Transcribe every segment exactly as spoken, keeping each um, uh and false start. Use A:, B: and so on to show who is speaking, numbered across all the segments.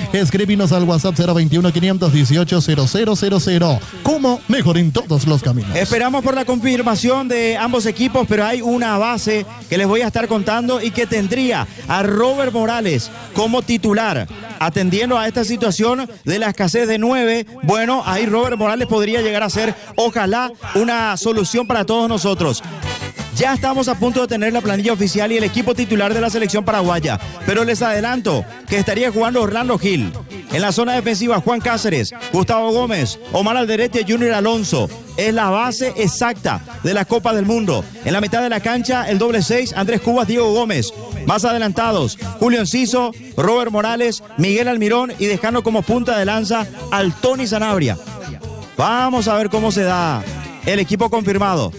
A: Escríbenos al WhatsApp cero veintiuno, quinientos dieciocho, cero cero cero cero. Como mejor en todos los caminos.
B: Esperamos por la confirmación de ambos equipos, pero hay una base que les voy a estar contando y que tendría a Robert Morales como titular. Atendiendo a esta situación de la escasez de nueve, bueno, ahí Robert Morales podría llegar a ser, ojalá, una solución para todos nosotros. Ya estamos a punto de tener la planilla oficial y el equipo titular de la selección paraguaya, pero les adelanto que estaría jugando Orlando Gil. En la zona defensiva, Juan Cáceres, Gustavo Gómez, Omar Alderete, Junior Alonso. Es la base exacta de la Copa del Mundo. En la mitad de la cancha, el doble seis, Andrés Cubas, Diego Gómez. Más adelantados, Julio Enciso, Robert Morales, Miguel Almirón y dejando como punta de lanza al Tony Sanabria. Vamos a ver cómo se da el equipo confirmado.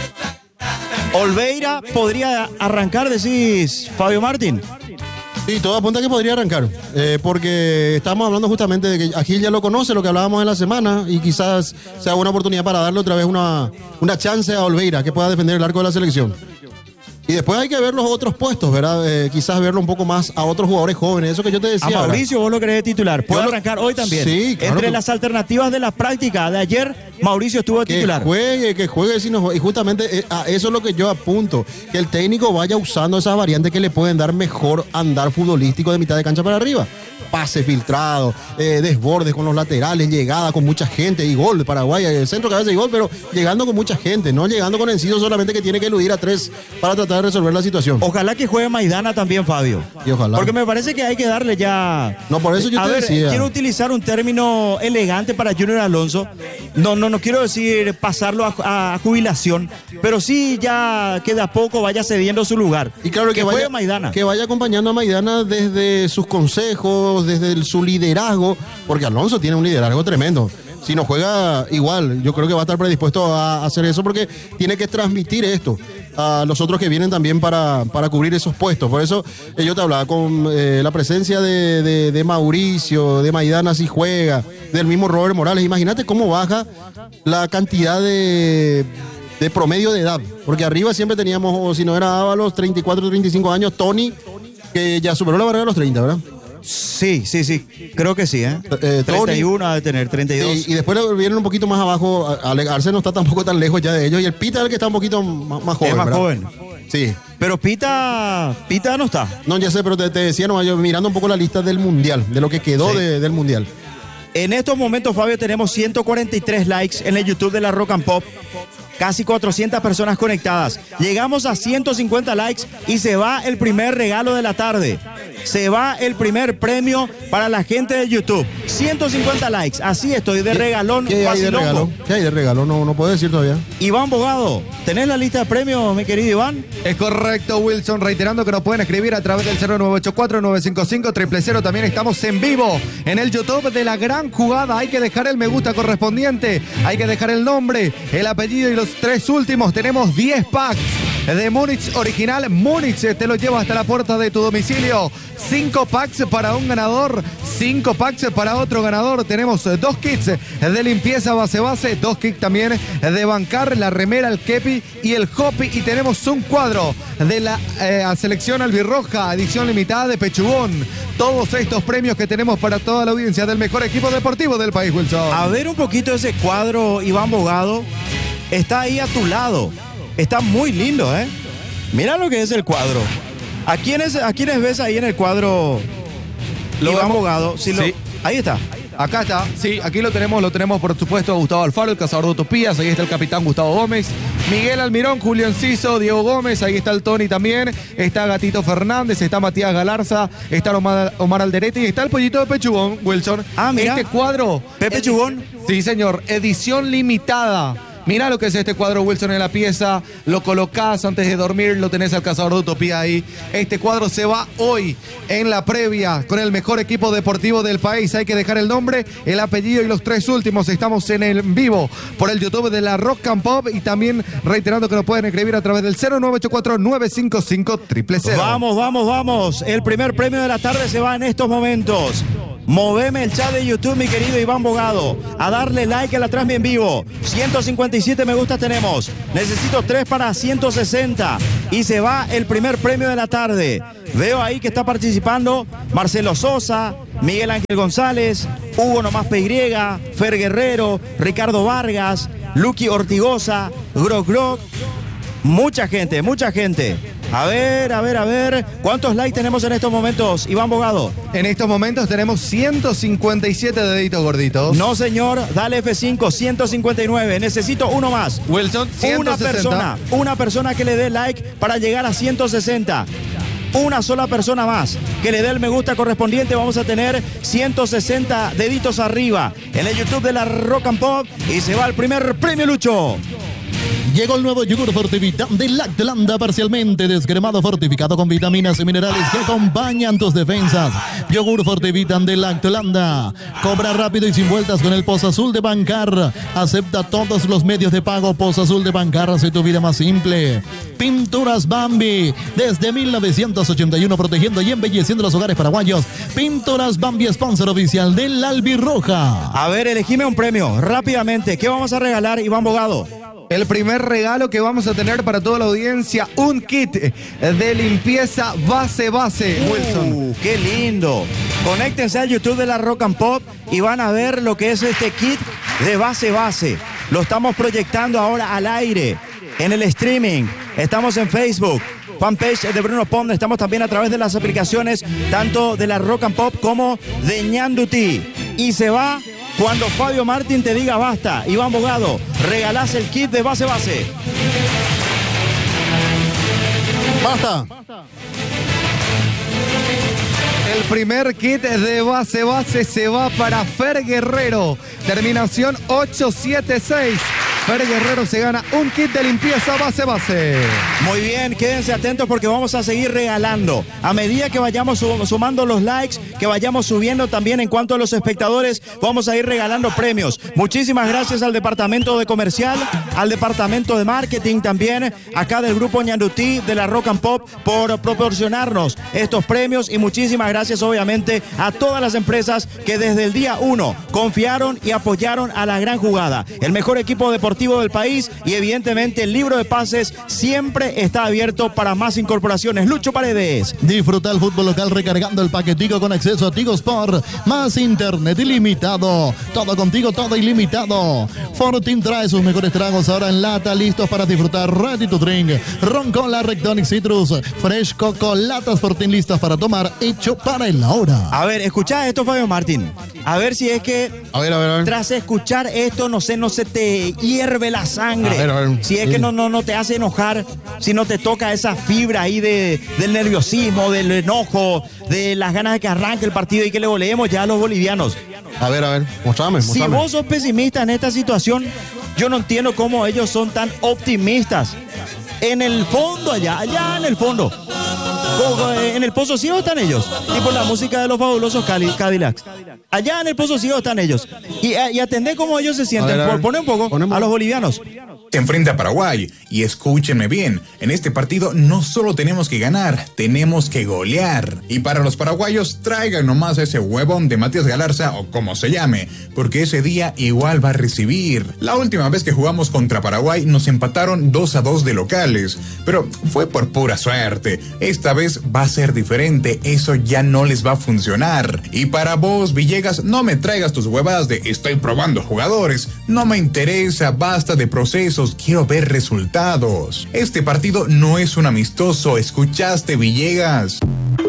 B: Olveira podría arrancar, decís, Fabio Martín.
C: Sí, todo apunta a que podría arrancar, eh, porque estamos hablando justamente de que a Gil ya lo conoce, lo que hablábamos en la semana, y quizás sea una oportunidad para darle otra vez una, una chance a Olveira, que pueda defender el arco de la selección. Y después hay que ver los otros puestos, ¿verdad? Eh, quizás verlo un poco más a otros jugadores jóvenes, eso que yo te decía.
B: A Mauricio,
C: ¿verdad?
B: vos lo querés titular. ¿Puede
C: Yo
B: arrancar hoy también?
C: Sí, claro.
B: Entre
C: que...
B: las alternativas de la práctica de ayer, Mauricio estuvo de
C: que
B: titular.
C: Que juegue, que juegue, si no, y justamente eh, a eso es lo que yo apunto, que el técnico vaya usando esas variantes que le pueden dar mejor andar futbolístico de mitad de cancha para arriba. Pase filtrado, eh, desbordes con los laterales, llegada con mucha gente y gol de Paraguay, el centro cabeza y gol, pero llegando con mucha gente, no llegando con Enciso solamente que tiene que eludir a tres para tratar de resolver la situación.
B: Ojalá que juegue Maidana también, Fabio.
C: Y ojalá.
B: Porque me parece que hay que darle ya...
C: No, por eso yo
B: a
C: te
B: ver,
C: decía.
B: Quiero utilizar un término elegante para Junior Alonso. No, no, no quiero decir pasarlo a, a jubilación, pero sí ya que de a poco vaya cediendo su lugar.
C: Y claro que,
B: que
C: vaya,
B: juegue Maidana.
C: Que vaya acompañando a Maidana desde sus consejos, desde el, su liderazgo, porque Alonso tiene un liderazgo tremendo. Si no juega igual, yo creo que va a estar predispuesto a hacer eso porque tiene que transmitir esto a los otros que vienen también para, para cubrir esos puestos. Por eso eh, yo te hablaba con eh, la presencia de, de, de Mauricio, de Maidana si juega, del mismo Robert Morales. Imagínate cómo baja la cantidad de, de promedio de edad, porque arriba siempre teníamos, o si no era Ábalos, treinta y cuatro, treinta y cinco años, Tony, que ya superó la barrera de los treinta, ¿verdad?
B: Sí, sí, sí, creo que sí, ¿eh?
C: eh
B: treinta y uno ha de tener, treinta y dos.
C: Y, y después vienen un poquito más abajo, Arce no está tampoco tan lejos ya de ellos, y el Pita es el que está un poquito más, más joven,
B: Es más
C: ¿verdad?
B: joven.
C: Sí.
B: Pero Pita, Pita no está.
C: No, ya sé, pero te, te decía, no, yo mirando un poco la lista del Mundial, de lo que quedó
B: Sí.
C: de, del Mundial.
B: En estos momentos, Fabio, tenemos ciento cuarenta y tres likes en el YouTube de la Rock and Pop. Casi cuatrocientas personas conectadas. Llegamos a ciento cincuenta likes y se va el primer regalo de la tarde. Se va el primer premio para la gente de YouTube. ciento cincuenta likes. Así estoy, de regalón.
C: ¿Qué hay de
B: vacilongo.
C: regalo? ¿Qué hay de regalo? No, no puedo decir todavía.
B: Iván Bogado, ¿tenés la lista de premios, mi querido Iván?
D: Es correcto, Wilson, reiterando que nos pueden escribir a través del cero nueve ocho cuatro, nueve cinco cinco, cero cero cero. También estamos en vivo en el YouTube de La Gran Jugada. Hay que dejar el me gusta correspondiente, hay que dejar el nombre, el apellido y los tres últimos. Tenemos diez packs de Múnich original. Múnich te lo lleva hasta la puerta de tu domicilio. cinco packs para un ganador, cinco packs para otro ganador. Tenemos dos kits de limpieza base base, dos kits también de bancar, la remera, el kepi y el hopi. Y tenemos un cuadro de la eh, selección albirroja, edición limitada de Pechugón. Todos estos premios que tenemos para toda la audiencia del mejor equipo deportivo del país, Wilson.
B: A ver un poquito ese cuadro, Iván Bogado. Está ahí a tu lado. Está muy lindo, ¿eh? Mira lo que es el cuadro. ¿A quiénes, a quiénes ves ahí en el cuadro,
D: Lo
B: Iván
D: vemos.
B: Bogado? Si lo-
D: Sí.
B: Ahí está.
D: Acá está, sí, aquí lo tenemos, lo tenemos por supuesto a Gustavo Alfaro, el cazador de utopías, ahí está el capitán Gustavo Gómez, Miguel Almirón, Julio Enciso, Diego Gómez, ahí está el Tony también, está Gatito Fernández, está Matías Galarza, está Omar, Omar Alderete y está el pollito de Pechugón, Wilson.
B: Ah, mira.
D: Este cuadro...
B: Pepe
D: edi-
B: Chugón.
D: Sí, señor, edición limitada. Mirá lo que es este cuadro, Wilson, en la pieza. Lo colocás antes de dormir, lo tenés al cazador de utopía ahí. Este cuadro se va hoy en la previa con el mejor equipo deportivo del país. Hay que dejar el nombre, el apellido y los tres últimos. Estamos en el en vivo por el YouTube de la Rock and Pop y también reiterando que lo pueden escribir a través del cero nueve ocho cuatro, nueve cinco cinco, cero cero cero.
B: Vamos, vamos, vamos. El primer premio de la tarde se va en estos momentos. Moveme el chat de YouTube, mi querido Iván Bogado, a darle like a la transmisión en vivo. ciento cincuenta y siete me gustas tenemos. Necesito tres para ciento sesenta. Y se va el primer premio de la tarde. Veo ahí que está participando Marcelo Sosa, Miguel Ángel González, Hugo Nomás P Y, Fer Guerrero, Ricardo Vargas, Luqui Ortigosa, Grog Grog. Mucha gente, mucha gente. A ver, a ver, a ver. ¿Cuántos likes tenemos en estos momentos, Iván Bogado?
D: En estos momentos tenemos ciento cincuenta y siete deditos gorditos.
B: No, señor. Dale F cinco, ciento cincuenta y nueve. Necesito uno más.
D: Wilson, ciento sesenta.
B: Una persona, una persona que le dé like para llegar a ciento sesenta. Una sola persona más que le dé el me gusta correspondiente. Vamos a tener ciento sesenta deditos arriba en el YouTube de la Rock and Pop. Y se va el primer premio, Lucho.
A: Llegó el nuevo yogur Fortivitam de Lactlanda, parcialmente descremado, fortificado con vitaminas y minerales que acompañan tus defensas. Yogur Fortivitam de Lactlanda. Cobra rápido y sin vueltas con el Pozo Azul de Bancar. Acepta todos los medios de pago. Pozo Azul de Bancar hace tu vida más simple. Pinturas Bambi, desde mil novecientos ochenta y uno, protegiendo y embelleciendo los hogares paraguayos. Pinturas Bambi, sponsor oficial del Albirroja.
B: A ver, elegime un premio rápidamente. ¿Qué vamos a regalar, Iván Bogado?
D: El primer regalo que vamos a tener para toda la audiencia, un kit de limpieza base base, Wilson.
B: Uh, ¡Qué lindo! Conéctense al YouTube de la Rock and Pop y van a ver lo que es este kit de base base. Lo estamos proyectando ahora al aire, en el streaming. Estamos en Facebook, fanpage de Bruno Pond. Estamos también a través de las aplicaciones, tanto de la Rock and Pop como de Ñanduti. Y se va cuando Fabio Martín te diga basta. Iván Bogado, regalás el kit de base base.
C: Basta.
D: El primer kit de base base se va para Fer Guerrero. Terminación ocho siete seis. Fer Guerrero se gana un kit de limpieza base base.
B: Muy bien, quédense atentos porque vamos a seguir regalando. A medida que vayamos sumando los likes, que vayamos subiendo también en cuanto a los espectadores, vamos a ir regalando premios. Muchísimas gracias al departamento de comercial, al departamento de marketing también, acá del grupo Ñandutí, de la Rock and Pop, por proporcionarnos estos premios. Y muchísimas gracias obviamente a todas las empresas que desde el día uno confiaron y apoyaron a la gran jugada. El mejor equipo deportivo del país y evidentemente el libro de pases siempre está abierto para más incorporaciones. Lucho Paredes.
A: Disfruta el fútbol local recargando el paquetico con acceso a Tigo Sport, más internet ilimitado. Todo contigo, todo ilimitado. Fortin trae sus mejores tragos ahora en lata, listos para disfrutar. Ready to drink. Ron Cola, Rectonic Citrus, Fresh Coco, latas Fortin listas para tomar, hecho para el ahora.
B: A ver, escuchá esto, Fabio Martín. A ver si es que
C: A ver, a ver, a ver.
B: tras escuchar esto, no sé, no se te hierve la sangre.
C: A ver, a ver.
B: Si es que no, no, no te hace enojar, si no te toca esa fibra ahí de, del nerviosismo, del enojo, de las ganas de que arranque el partido y que le goleemos ya a los bolivianos.
C: A ver, a ver, mostrame,
B: Si
C: mostrame.
B: vos sos pesimista en esta situación, yo no entiendo cómo ellos son tan optimistas. En el fondo, allá, allá en el fondo. Como, eh, en el Pozo Ciego están ellos. Tipo la música de los fabulosos Cali- Cadillacs. Allá en el Pozo Ciego están ellos. Y, eh, y atendé cómo ellos se sienten.
C: A ver, a ver.
B: Por poner un poco
C: Ponemos.
B: a los bolivianos.
E: Se enfrenta a Paraguay y escúchenme bien, en este partido no solo tenemos que ganar, tenemos que golear. Y para los paraguayos traigan nomás ese huevón de Matías Galarza o como se llame, porque ese día igual va a recibir. La última vez que jugamos contra Paraguay nos empataron dos a dos de locales, pero fue por pura suerte. Esta vez va a ser diferente, eso ya no les va a funcionar. Y para vos, Villegas, no me traigas tus huevadas de estoy probando jugadores, no me interesa, basta de procesos. Quiero ver resultados. Este partido no es un amistoso, ¿escuchaste, Villegas?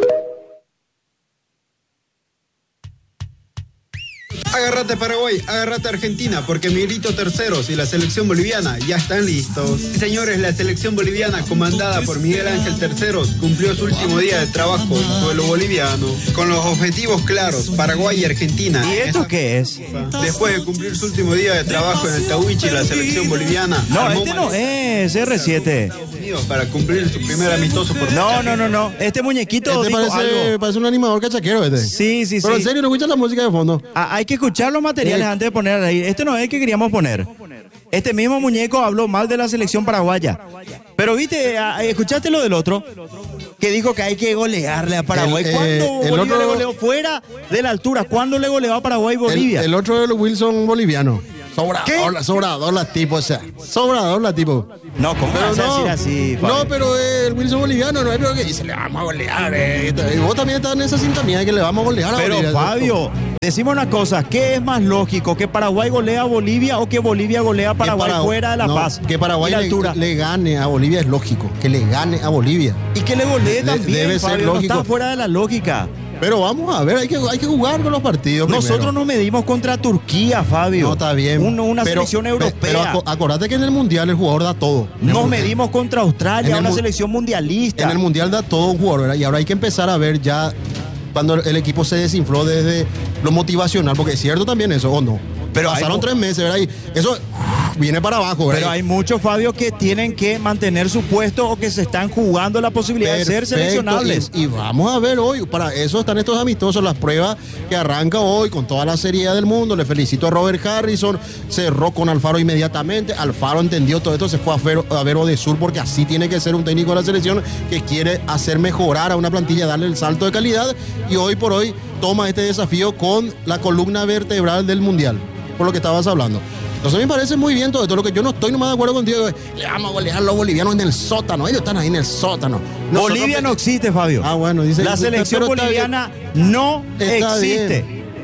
F: Agárrate Paraguay, agárrate Argentina, porque Miguelito Terceros y la selección boliviana ya están listos. Señores, la selección boliviana comandada por Miguel Ángel Terceros cumplió su último día de trabajo en suelo boliviano, con los objetivos claros, Paraguay y Argentina.
B: ¿Y esto qué es?
F: Después de cumplir su último día de trabajo en el Tahuichi, la selección boliviana
B: No,
F: armó
B: este no es R siete.
F: Unidos para cumplir su primer amistoso por
B: No, no, no, no. Este muñequito
C: Este
B: dijo
C: parece,
B: algo.
C: parece un animador cachaquero este.
B: Sí, sí,
C: Pero
B: sí.
C: en serio, no escuchas la música de fondo.
B: Ah, hay que escuchar los materiales
C: Sí.
B: antes de poner ahí. Este no es el que queríamos poner. Este mismo muñeco habló mal de la selección paraguaya. Pero viste, ah, escuchaste lo del otro, que dijo que hay que golearle a Paraguay.
C: El, eh,
B: ¿Cuándo
C: el
B: Bolivia
C: otro-
B: le goleó fuera de la altura? ¿Cuándo le goleó a Paraguay y Bolivia?
C: El, el otro es el Wilson boliviano. Sobrador, la, sobrador la tipo, o sea, sobrador la tipo.
B: No, ¿cómo
C: Pero
B: vas a
C: no,
B: decir así, Fabio?
C: no, pero eh, el Wilson boliviano no es lo que dice, le vamos a golear. Eh. Y vos también estás en esa sintonía de que le vamos a golear a
B: Pero
C: Bolivia.
B: Fabio, decimos una cosa, ¿qué es más lógico? ¿Que Paraguay golea a Bolivia o que Bolivia golea a
C: Que
B: Paraguay
C: Paragu-
B: fuera de La
C: no,
B: Paz?
C: Que Paraguay
B: Y la
C: le,
B: altura.
C: le gane a Bolivia es lógico, que le gane a Bolivia.
B: Y que le golee
C: de-
B: también,
C: debe ser
B: Fabio, no
C: lógico.
B: está fuera de la lógica.
C: Pero vamos a ver, hay que, hay que jugar con los partidos.
B: Nosotros
C: primero.
B: nos medimos contra Turquía, Fabio.
C: No, está bien.
B: Un- una
C: Pero-
B: selección
C: pe-
B: europea.
C: Pero aco- acordate que en el Mundial el jugador da todo. En el
B: Nos
C: Mundial.
B: medimos contra Australia,
C: En el
B: una
C: mu-
B: selección mundialista.
C: En el Mundial da todo un jugador, ¿verdad? Y ahora hay que empezar a ver ya cuando el equipo se desinfló desde lo motivacional, porque es cierto también eso, ¿o no?
B: Pero hay
C: pasaron
B: mu-
C: tres meses, ¿verdad? Y eso uf, viene para abajo, ¿verdad?
B: Pero hay muchos, Fabio, que tienen que mantener su puesto o que se están jugando la posibilidad de ser
C: Perfecto,
B: seleccionables.
C: Y, y vamos a ver hoy, para eso están estos amistosos, las pruebas que arranca hoy con toda la seriedad del mundo. Le felicito a Robert Harrison, cerró con Alfaro inmediatamente. Alfaro entendió todo esto, se fue a, Fer, a ver Odesur, porque así tiene que ser un técnico de la selección que quiere hacer mejorar a una plantilla, darle el salto de calidad. Y hoy por hoy toma este desafío con la columna vertebral del Mundial, por lo que estabas hablando. Entonces me parece muy bien todo esto. Lo que yo no estoy nomás de acuerdo contigo, le vamos a golear a los bolivianos en el sótano. Ellos están ahí en el sótano. Nosotros-
B: Bolivia no existe, Fabio.
C: Ah, bueno, dice
B: La selección
C: pero está
B: boliviana no
C: Está
B: existe.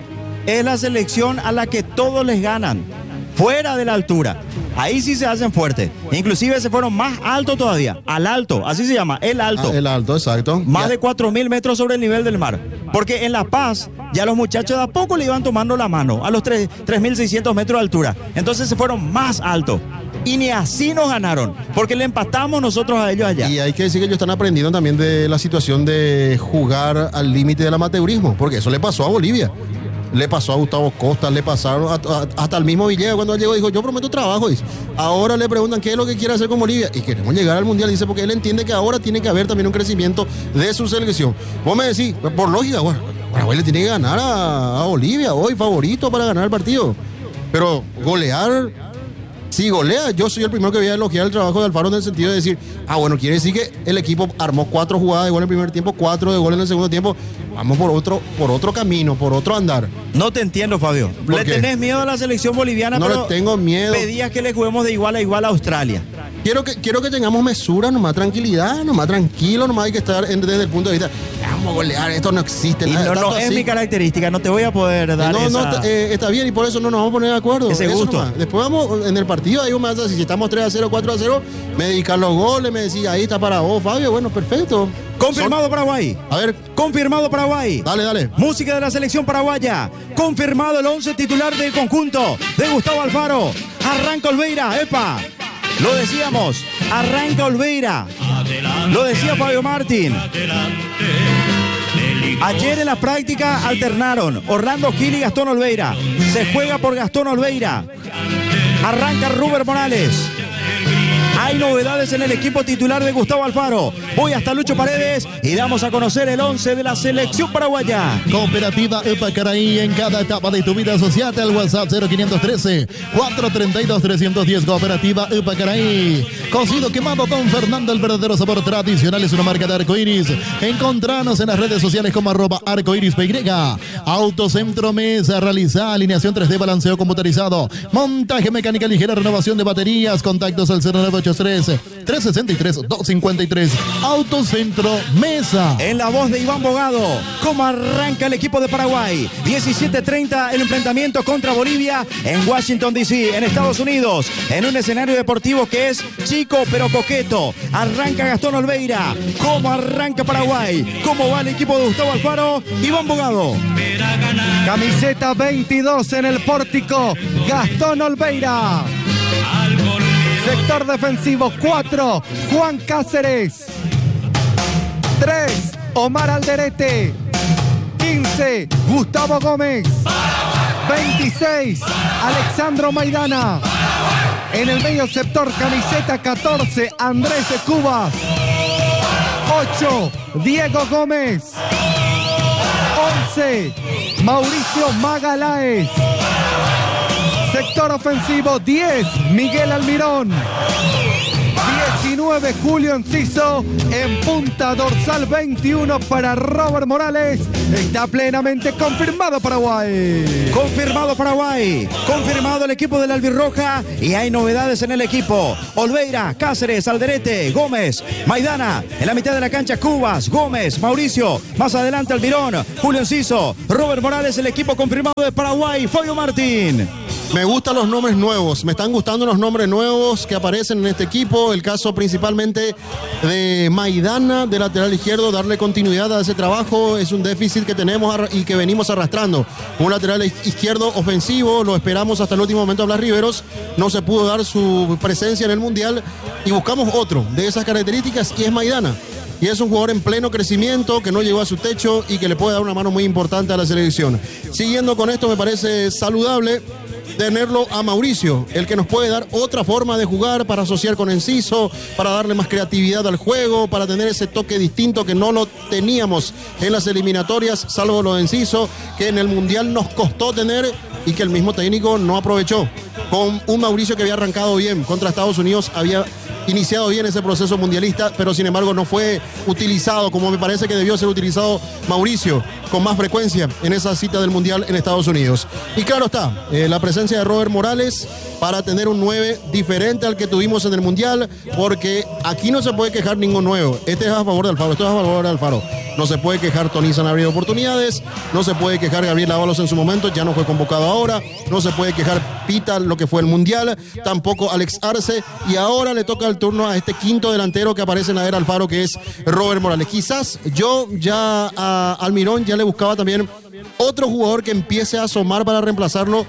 B: Es la selección a la que todos les ganan, fuera de la altura. Ahí sí se hacen fuertes. Inclusive se fueron más alto todavía, al alto, así se llama, el alto.
C: Ah, el alto, exacto.
B: Más
C: Ya.
B: de cuatro mil metros sobre el nivel del mar. Porque en La Paz ya los muchachos de a poco le iban tomando la mano a los tres mil seiscientos metros de altura. Entonces se fueron más alto. Y ni así nos ganaron, porque le empatamos nosotros a ellos allá.
C: Y hay que decir que ellos están aprendiendo también de la situación de jugar al límite del amateurismo, porque eso le pasó a Bolivia. Le pasó a Gustavo Costa, le pasaron a- a- hasta el mismo Villegas cuando él llegó dijo, yo prometo trabajo, dice. Ahora le preguntan qué es lo que quiere hacer con Bolivia y queremos llegar al Mundial, dice, porque él entiende que ahora tiene que haber también un crecimiento de su selección. Vos me decís, por lógica, bueno, Paraguay le tiene que ganar a, a Bolivia hoy, favorito para ganar el partido. Pero golear, si golea, yo soy el primero que voy a elogiar el trabajo de Alfaro en el sentido de decir, ah, bueno, quiere decir que el equipo armó cuatro jugadas de gol en el primer tiempo, cuatro de gol en el segundo tiempo. Vamos por otro, por otro camino, por otro andar.
B: No te entiendo, Fabio.
C: ¿Por
B: Le
C: qué?
B: tenés miedo a la selección boliviana,
C: No
B: pero
C: le tengo miedo.
B: pedías que le juguemos de igual a igual a Australia.
C: Quiero que, quiero que tengamos mesura, nomás tranquilidad, nomás tranquilo, nomás hay que estar en- desde el punto de vista, vamos a golear, esto no existe.
B: Y
C: nada,
B: no, no
C: tanto
B: es
C: así.
B: mi característica, no te voy a poder dar
C: No, no,
B: esa...
C: eh, está bien y por eso no nos vamos a poner de acuerdo.
B: Ese
C: Eso
B: gusto.
C: nomás. Después vamos en el partido, ahí vos me vas a decir, si estamos tres a cero, cuatro a cero, me dedican los goles, me decís, ahí está para vos, Fabio, bueno, perfecto.
B: Confirmado Paraguay.
C: A ver,
B: Confirmado Paraguay.
C: dale, dale.
B: Música de la selección paraguaya. Confirmado el once titular del conjunto de Gustavo Alfaro. Arranca Olveira, epa. Lo decíamos, arranca Olveira. Lo decía Fabio Martín. Ayer en la práctica alternaron Orlando Gil y Gastón Olveira. Se juega por Gastón Olveira. Arranca Ruber Morales. Hay novedades en el equipo titular de Gustavo Alfaro. Voy hasta Lucho Paredes y damos a conocer el once de la selección paraguaya.
A: Cooperativa Epacaraí, en cada etapa de tu vida, asociate al WhatsApp cero quinientos trece, cuatrocientos treinta y dos, trescientos diez. Cooperativa Epacaraí. Cocido quemado con Fernando, el verdadero sabor tradicional, es una marca de Arcoiris. Encontranos en las redes sociales como arroba arcoiris P Y. Autocentro Mesa, realiza alineación tres D, balanceo computarizado, montaje mecánica ligera, renovación de baterías. Contactos al cero nueve ocho tres, tres seis tres, dos cinco tres. Autocentro Mesa.
B: En la voz de Iván Bogado, cómo arranca el equipo de Paraguay. diecisiete treinta el enfrentamiento contra Bolivia en Washington D C, en Estados Unidos, en un escenario deportivo que es chico pero coqueto. Arranca Gastón Olveira. ¿Cómo arranca Paraguay? ¿Cómo va el equipo de Gustavo Alfaro? Iván Bogado.
D: Camiseta veintidós en el pórtico, Gastón Olveira. Sector defensivo cuatro, Juan Cáceres. tres, Omar Alderete. quince, Gustavo Gómez. veintiséis, Alexandro Maidana. En el medio sector, camiseta catorce, Andrés de Cubas. ocho, Diego Gómez. once, Mauricio Magaláes. Sector ofensivo diez, Miguel Almirón. diecinueve, Julio Enciso. En punta dorsal veintiuno para Robert Morales. Está plenamente confirmado Paraguay.
B: Confirmado Paraguay, confirmado el equipo de la Albirroja y hay novedades en el equipo. Olveira, Cáceres, Alderete, Gómez, Maidana, en la mitad de la cancha Cubas, Gómez, Mauricio, más adelante Almirón, Julio Enciso, Robert Morales, el equipo confirmado de Paraguay, Fabio Martín.
C: Me gustan los nombres nuevos, me están gustando los nombres nuevos que aparecen en este equipo, el caso principalmente de Maidana, de lateral izquierdo, darle continuidad a ese trabajo, es un déficit que tenemos y que venimos arrastrando. Un lateral izquierdo ofensivo, lo esperamos hasta el último momento a Blas Riveros, no se pudo dar su presencia en el Mundial y buscamos otro de esas características y es Maidana. Y es un jugador en pleno crecimiento, que no llegó a su techo y que le puede dar una mano muy importante a la selección. Siguiendo con esto, me parece saludable tenerlo a Mauricio, el que nos puede dar otra forma de jugar para asociar con Enciso, para darle más creatividad al juego, para tener ese toque distinto que no lo teníamos en las eliminatorias, salvo lo de Enciso, que en el Mundial nos costó tener y que el mismo técnico no aprovechó. Con un Mauricio que había arrancado bien contra Estados Unidos, había iniciado bien ese proceso mundialista, pero sin embargo no fue utilizado como me parece que debió ser utilizado Mauricio con más frecuencia en esa cita del Mundial en Estados Unidos. Y claro está, eh, la presencia de Robert Morales para tener un nueve diferente al que tuvimos en el Mundial, porque aquí no se puede quejar ningún nuevo. Este es a favor de Alfaro, esto es a favor de Alfaro. No se puede quejar Tony Sanabria de oportunidades, no se puede quejar Gabriel Ábalos en su momento, ya no fue convocado ahora, no se puede quejar Pita lo que fue el Mundial, tampoco Alex Arce, y ahora le toca el turno a este quinto delantero que aparece en la era Alfaro, que es Robert Morales. Quizás yo ya a Almirón ya le buscaba también otro jugador que empiece a asomar para reemplazarlo,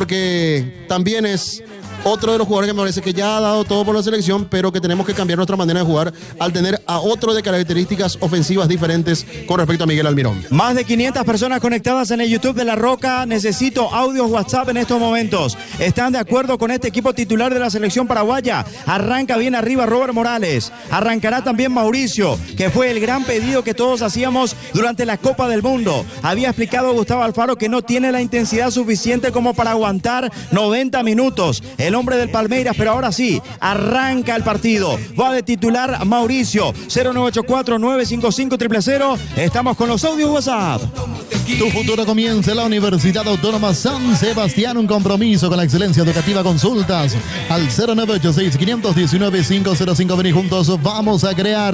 C: porque también es otro de los jugadores que me parece que ya ha dado todo por la selección, pero que tenemos que cambiar nuestra manera de jugar al tener a otro de características ofensivas diferentes con respecto a Miguel Almirón.
B: Más de quinientas personas conectadas en el YouTube de La Roca. Necesito audios WhatsApp en estos momentos. ¿Están de acuerdo con este equipo titular de la selección paraguaya? Arranca bien arriba Robert Morales. Arrancará también Mauricio, que fue el gran pedido que todos hacíamos durante la Copa del Mundo. Había explicado Gustavo Alfaro que no tiene la intensidad suficiente como para aguantar noventa minutos. El hombre del Palmeiras, pero ahora sí, arranca el partido. Va de titular Mauricio. cero nueve ocho cuatro nueve cinco cinco cero cero cero. Estamos con los audios WhatsApp.
A: Tu futuro comienza en la Universidad Autónoma San Sebastián. Un compromiso con la excelencia educativa. Consultas al cero nueve ocho seis, cinco uno nueve, cinco cero cinco. Vení juntos, vamos a crear.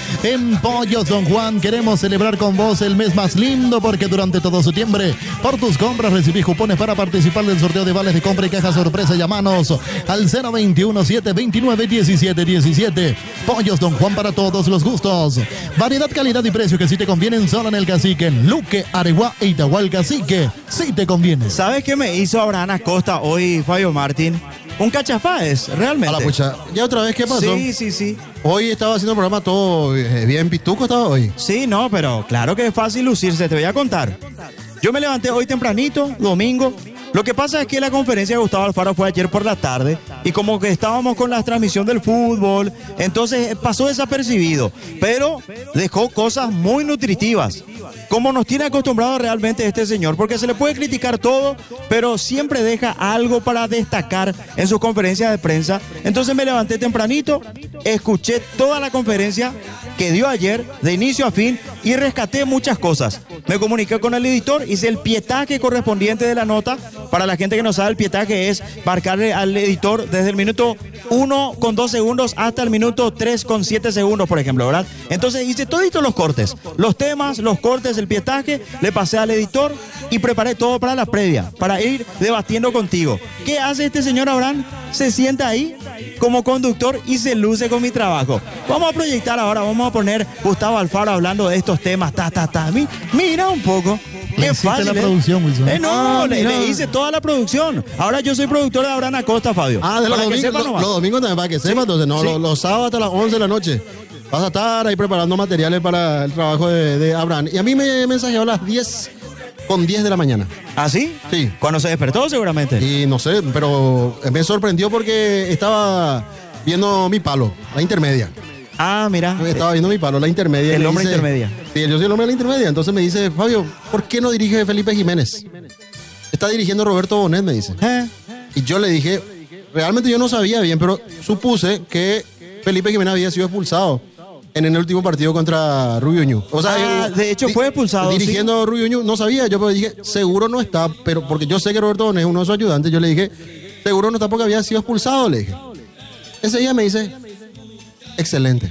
A: En Pollos Don Juan queremos celebrar con vos el mes más lindo, porque durante todo septiembre, por tus compras recibís cupones para participar del sorteo de vales de compra y caja sorpresa. Llamanos al cero veintiuno, siete veintinueve, diecisiete diecisiete. Pollos Don Juan, para todos los gustos. Variedad, calidad y precio que si te convienen solo en el Cacique, en Luque, Areguá e Itahual. Cacique, si te conviene.
B: ¿Sabes qué me hizo Abraham Acosta hoy, Fabio Martín? Un cachafáez, realmente.
C: A la pucha, ¿ya otra vez qué pasó?
B: Sí, sí, sí.
C: Hoy estaba haciendo el programa todo eh, bien pituco, estaba hoy.
B: Sí, no, pero claro que es fácil lucirse, te voy a contar. Yo me levanté hoy tempranito, domingo. Lo que pasa es que la conferencia de Gustavo Alfaro fue ayer por la tarde y como que estábamos con la transmisión del fútbol, entonces pasó desapercibido, pero dejó cosas muy nutritivas, como nos tiene acostumbrado realmente este señor, porque se le puede criticar todo, pero siempre deja algo para destacar en sus conferencias de prensa. Entonces me levanté tempranito, escuché toda la conferencia que dio ayer, de inicio a fin, y rescaté muchas cosas. Me comuniqué con el editor, hice el pietaje correspondiente de la nota. Para la gente que no sabe, el pietaje es marcarle al editor desde el minuto uno con dos segundos hasta el minuto tres con siete segundos, por ejemplo, ¿verdad? Entonces hice toditos los cortes, los temas, los cortes, el pietaje, le pasé al editor y preparé todo para la previa, para ir debatiendo contigo. ¿Qué hace este señor Abraham? Se sienta ahí como conductor y se luce con mi trabajo. Vamos a proyectar ahora, vamos a poner Gustavo Alfaro hablando de estos temas, ta, ta, ta. Mira un poco.
A: Qué fácil, la producción, Wilson.
B: Eh, no, ah, le, le hice toda la producción. Ahora yo soy productor de Abraham Acosta, Fabio.
C: Ah, de los domingos, lo, los domingos también, para que sepa, sí, entonces, no, sí. los, los sábados hasta las once de la noche. Vas a estar ahí preparando materiales para el trabajo de, de Abraham. Y a mí me mensajeó a las diez con diez de la mañana.
B: ¿Ah, sí?
C: Sí.
B: ¿Cuándo se despertó, seguramente?
C: Y no sé, pero me sorprendió porque estaba viendo mi palo, la intermedia.
B: Ah, mira.
C: Estaba viendo mi palo, la intermedia.
B: El hombre
C: dice,
B: intermedia.
C: Sí, yo soy el hombre de la intermedia. Entonces me dice, Fabio, ¿por qué no dirige Felipe Jiménez? Está dirigiendo Roberto Bonet, me dice.
B: ¿Eh?
C: Y yo le dije, realmente yo no sabía bien, pero supuse que Felipe Jiménez había sido expulsado en el último partido contra Rubio Ñu. O sea,
B: Ah,
C: eh,
B: de hecho
C: di-
B: fue expulsado,
C: Dirigiendo a Rubio Ñu, no sabía, yo pero dije, seguro no está, pero porque yo sé que Roberto Donés es uno de sus ayudantes, yo le dije, seguro no está porque había sido expulsado, le dije. Ese día me dice, excelente.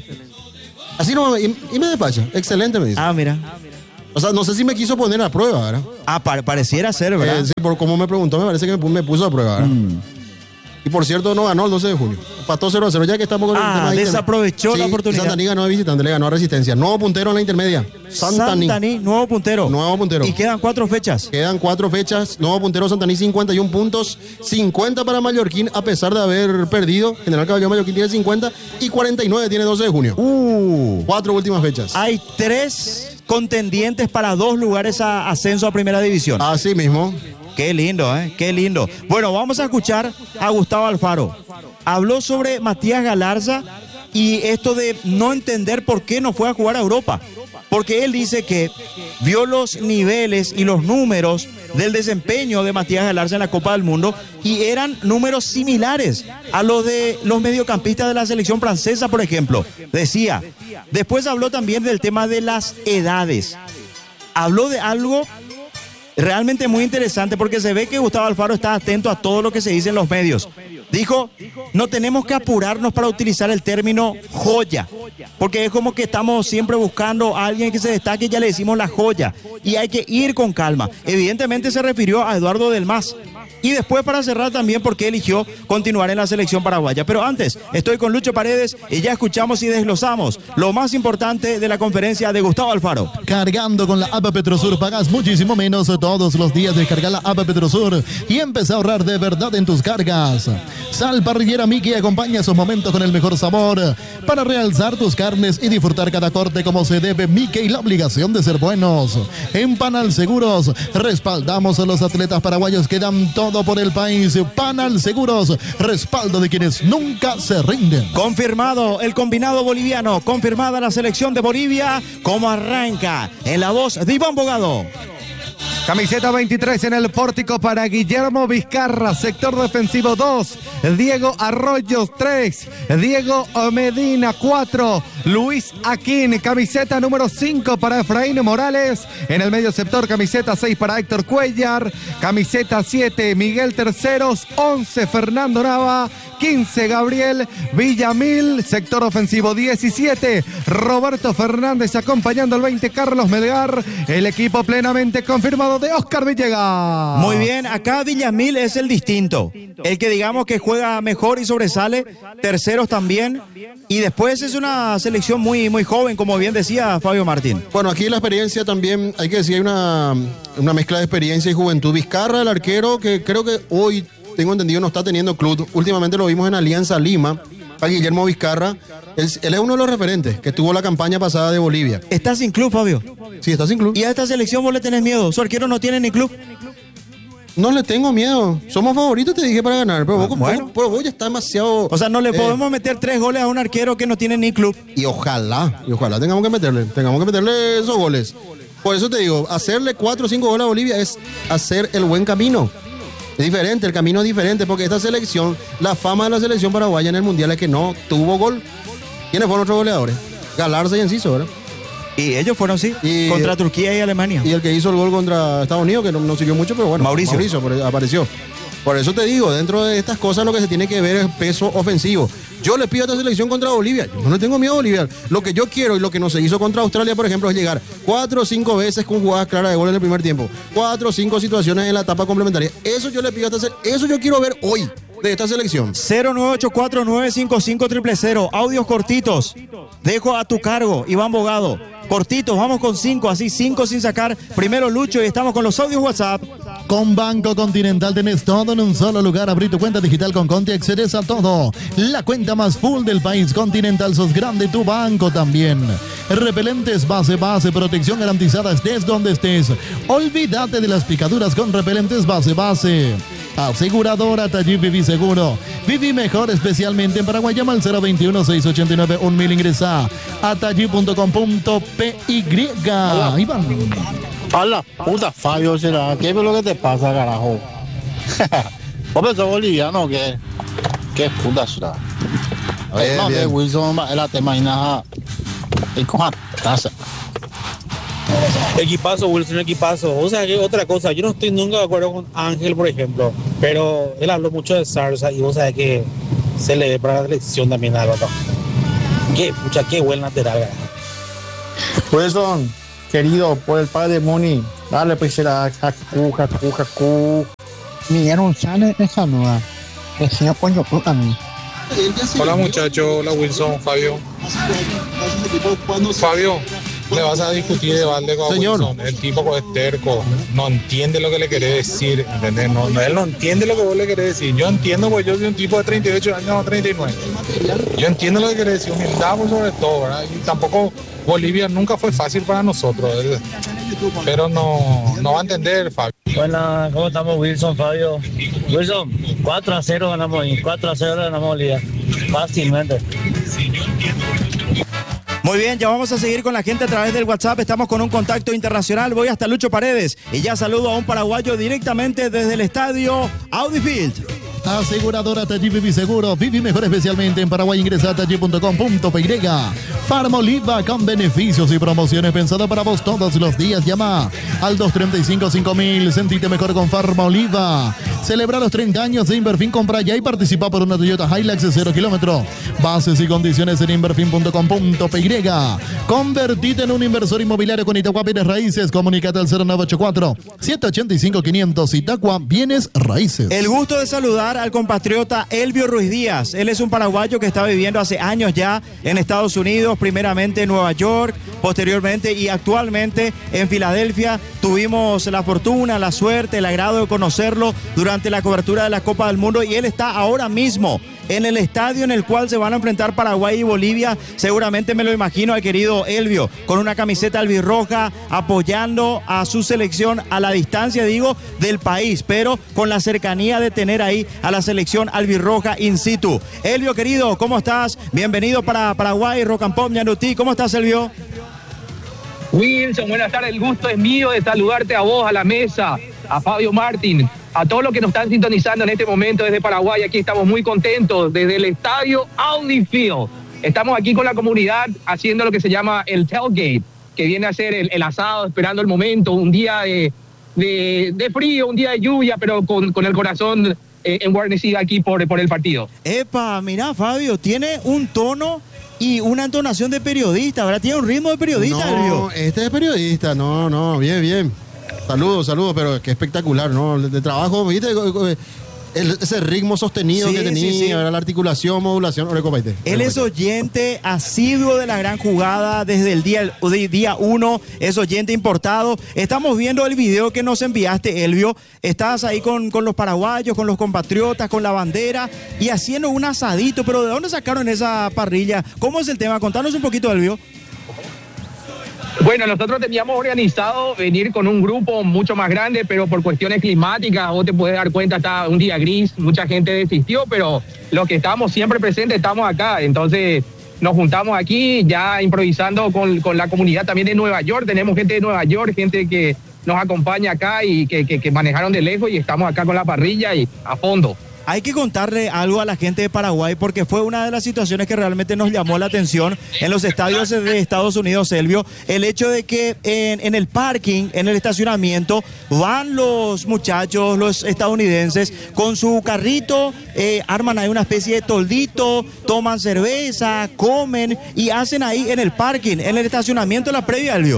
C: Así no, y, y me despacha, excelente me dice.
B: Ah, mira.
C: O sea, no sé si me quiso poner a prueba, ¿verdad?
B: Ah, pa- pareciera ser, ¿verdad?
C: Eh, sí, por cómo me preguntó, me parece que me, pu- me puso a prueba, ¿verdad?
B: Mm.
C: Y por cierto, no ganó el doce de junio. Empató cero a cero, ya que estamos con
B: Ah,
C: el tema de intermedia.
B: desaprovechó la
C: Sí,
B: oportunidad.
C: Santaní ganó de visitante, le ganó a Resistencia. Nuevo puntero en la intermedia. Santaní.
B: Santaní, nuevo puntero.
C: Nuevo puntero.
B: Y quedan cuatro fechas.
C: Quedan cuatro fechas. Nuevo puntero Santaní, cincuenta y uno puntos. cincuenta para Mallorquín, a pesar de haber perdido. General Caballero Mallorquín tiene cincuenta y cuarenta y nueve tiene doce de junio.
B: Uh,
C: Cuatro últimas fechas.
B: hay tres contendientes para dos lugares a ascenso a primera división.
C: Así mismo.
B: Qué lindo, ¿eh? Qué lindo. Bueno, vamos a escuchar a Gustavo Alfaro. Habló sobre Matías Galarza y esto de no entender por qué no fue a jugar a Europa. Porque él dice que vio los niveles y los números del desempeño de Matías Galarza en la Copa del Mundo y eran números similares a los de los mediocampistas de la selección francesa, por ejemplo. Decía. Después habló también del tema de las edades. Habló de algo realmente muy interesante porque se ve que Gustavo Alfaro está atento a todo lo que se dice en los medios. Dijo, no tenemos que apurarnos para utilizar el término joya, porque es como que estamos siempre buscando a alguien que se destaque y ya le decimos la joya, y hay que ir con calma. Evidentemente se refirió a Eduardo Del Mas. Y después, para cerrar también, porque eligió continuar en la selección paraguaya. Pero antes, estoy con Lucho Paredes y ya escuchamos y desglosamos lo más importante de la conferencia de Gustavo Alfaro.
A: Cargando con la app Petrosur pagas muchísimo menos todos los días. Descarga la app Petrosur y empieza a ahorrar de verdad en tus cargas. Sal Parrillera Mickey acompaña esos momentos con el mejor sabor para realzar tus carnes y disfrutar cada corte como se debe. Mickey, la obligación de ser buenos. En Panal Seguros respaldamos a los atletas paraguayos que dan todo por el país. Panal Seguros, respaldo de quienes nunca se rinden.
B: Confirmado el combinado boliviano, confirmada la selección de Bolivia, como arranca en la voz de Iván Bogado.
D: Camiseta veintitrés en el pórtico para Guillermo Vizcarra, sector defensivo dos, Diego Arroyos tres, Diego Medina cuatro, Luis Aquín, camiseta número cinco para Efraín Morales, en el medio sector camiseta seis para Héctor Cuellar, camiseta siete Miguel Terceros, once Fernando Nava, quince Gabriel Villamil, sector ofensivo diecisiete Roberto Fernández acompañando el veinte Carlos Melgar, el equipo plenamente confirmado de Oscar Villegas.
B: Muy bien, acá Villamil es el distinto, el que digamos que juega mejor y sobresale, Terceros también, y después es una selección muy, muy joven, como bien decía Fabio Martín.
C: Bueno, aquí la experiencia también, hay que decir, hay una, una mezcla de experiencia y juventud. Vizcarra, el arquero, que creo que hoy, tengo entendido, no está teniendo club. Últimamente lo vimos en Alianza Lima. A Guillermo Vizcarra, él, él es uno de los referentes que tuvo la campaña pasada de Bolivia.
B: ¿Está sin club, Fabio?
C: Sí, está sin club.
B: ¿Y a esta selección vos le tenés miedo? Su arquero no tiene ni club.
C: No le tengo miedo. Somos favoritos, te dije, para ganar. Pero,
B: Ah,
C: vos,
B: bueno.
C: vos- pero vos ya está demasiado...
B: O sea, no le
C: eh,
B: podemos meter tres goles a un arquero que no tiene ni club.
C: Y ojalá, y ojalá tengamos que meterle, tengamos que meterle esos goles. Por eso te digo, hacerle cuatro o cinco goles a Bolivia es hacer el buen camino. Es diferente, el camino es diferente, porque esta selección, la fama de la selección paraguaya en el Mundial es que no tuvo gol. ¿Quiénes fueron otros goleadores? Galarza y Enciso, ¿verdad?
B: Y ellos fueron, sí,
C: Y-
B: contra Turquía y Alemania.
C: Y el que hizo el gol contra Estados Unidos, que no, no sirvió mucho, pero bueno.
B: Mauricio.
C: Mauricio por- apareció. Por eso te digo, dentro de estas cosas lo que se tiene que ver es peso ofensivo. Yo le pido a esta selección contra Bolivia. Yo no le tengo miedo a Bolivia. Lo que yo quiero y lo que no se hizo contra Australia, por ejemplo, es llegar cuatro o cinco veces con jugadas claras de gol en el primer tiempo. Cuatro o cinco situaciones en la etapa complementaria. Eso yo le pido a esta selección. Eso yo quiero ver hoy de esta selección.
B: cero nueve ocho cuatro nueve cinco cinco cero cero cero. Audios cortitos. Dejo a tu cargo, Iván Bogado. Cortitos, vamos con cinco, así cinco sin sacar. Primero Lucho y estamos con los audios WhatsApp.
A: Con Banco Continental tenés todo en un solo lugar. Abrí tu cuenta digital con Conti, accedes a todo. La cuenta más full del país. Continental, sos grande, tu banco también. Repelentes base, base, protección garantizada estés donde estés. Olvídate de las picaduras con repelentes base, base. Aseguradora Taller Viví Seguro. Viví mejor, especialmente en Paraguay. Llama al cero veintiuno, seiscientos ochenta y nueve, mil. Ingresa a taller punto com punto p y. Iván.
G: A la puta, Fabio, será. ¿Qué es lo que te pasa, carajo? ¿Vos pensás boliviano o qué? ¿Qué puta será?
C: Bien,
G: No, de
C: bien.
G: Wilson, la tema y nada. Y con taza.
H: Equipazo, Wilson, equipazo. O sea, que otra cosa, yo no estoy nunca de acuerdo con Ángel, por ejemplo, pero él habló mucho de Zarza y vos sabés que se le ve para la selección también algo acá. Qué, pucha, qué buen lateral, ¿verdad?
G: Wilson, querido, por el padre de Moni, dale pues la jacu, jacu, jacu. Miguel González, esa nueva. El señor Coño Fruta a mí.
I: Hola muchachos, hola Wilson, Fabio. Fabio, le vas a discutir de balde con
C: Señor.
I: Wilson. El tipo es terco, no entiende lo que le querés decir, ¿entendés? No, no, él no entiende lo que vos le querés decir. Yo entiendo, pues yo soy un tipo de treinta y ocho años o treinta y nueve. Yo entiendo lo que querés decir, humildad por sobre todo, ¿verdad? Y tampoco Bolivia nunca fue fácil para nosotros, ¿verdad? Pero no, no va a entender, Fabio.
H: Buenas, ¿cómo estamos, Wilson, Fabio? Wilson, cuatro a cero ganamos ahí, cuatro a cero ganamos Bolivia, fácilmente.
B: Muy bien, ya vamos a seguir con la gente a través del WhatsApp. Estamos con un contacto internacional. Voy hasta Lucho Paredes y ya saludo a un paraguayo directamente desde el estadio Audi Field.
A: Aseguradora Taji Vivi Seguro. Vivi mejor especialmente en Paraguay. Ingresa a taji punto com punto pe. Farmoliva con beneficios y promociones pensada para vos todos los días. Llama al dos treinta y cinco cinco mil. Sentite mejor con Farmoliva. Celebra los treinta años de Inverfin. Compra ya y participa por una Toyota Hilux de cero kilómetro. Bases y condiciones en inverfin punto com punto pe. Convertite en un inversor inmobiliario con Itagua Bienes Raíces. Comunicate al cero nueve ocho cuatro, siete ocho cinco, quinientos. Itagua Bienes Raíces.
B: El gusto de saludar al compatriota Elvio Ruiz Díaz. Él es un paraguayo que está viviendo hace años ya en Estados Unidos, primeramente en Nueva York, posteriormente y actualmente en Filadelfia. Tuvimos la fortuna, la suerte, el agrado de conocerlo durante la cobertura de la Copa del Mundo y él está ahora mismo en el estadio en el cual se van a enfrentar Paraguay y Bolivia. Seguramente me lo imagino al querido Elvio con una camiseta albirroja apoyando a su selección a la distancia, digo, del país, pero con la cercanía de tener ahí a la selección albirroja in situ. Elvio, querido, ¿cómo estás? Bienvenido para Paraguay, Rock and Pop, Ñanutí. ¿Cómo estás, Elvio?
J: Wilson, buenas tardes. El gusto es mío de saludarte a vos, a la mesa, a Fabio Martín, a todos los que nos están sintonizando en este momento desde Paraguay. Aquí estamos muy contentos desde el estadio Audi Field. Estamos aquí con la comunidad haciendo lo que se llama el tailgate, que viene a ser el, el asado, esperando el momento, un día de, de, de frío, un día de lluvia, pero con, con el corazón eh, enguarnecido aquí por, por el partido.
B: Epa, mira, Fabio, tiene un tono y una entonación de periodista, ¿verdad? Tiene un ritmo de periodista,
C: No,
B: Elvio.
C: este es periodista, no, no, bien, bien. Saludos, saludos, pero qué espectacular, ¿no? De trabajo, ¿viste? El, ese ritmo sostenido
B: Sí,
C: que tenía,
B: sí, sí.
C: ¿verdad? La articulación, modulación. Ahora, compadre.
B: Él es oyente asiduo de la gran jugada desde el día, el día uno, es oyente importado. Estamos viendo el video que nos enviaste, Elvio. Estás ahí con, con los paraguayos, con los compatriotas, con la bandera y haciendo un asadito. Pero ¿de dónde sacaron esa parrilla? ¿Cómo es el tema? Contanos un poquito, Elvio.
J: Bueno, nosotros teníamos organizado venir con un grupo mucho más grande, pero por cuestiones climáticas, vos te puedes dar cuenta, está un día gris, mucha gente desistió, pero los que estábamos siempre presentes estamos acá. Entonces nos juntamos aquí ya improvisando con, con la comunidad también de Nueva York. Tenemos gente de Nueva York, gente que nos acompaña acá y que, que, que manejaron de lejos y estamos acá con la parrilla y a fondo.
B: Hay que contarle algo a la gente de Paraguay porque fue una de las situaciones que realmente nos llamó la atención en los estadios de Estados Unidos, Elvio, el hecho de que en, en el parking, en el estacionamiento, van los muchachos, los estadounidenses, con su carrito, eh, arman ahí una especie de toldito, toman cerveza, comen y hacen ahí en el parking, en el estacionamiento, la previa, Elvio.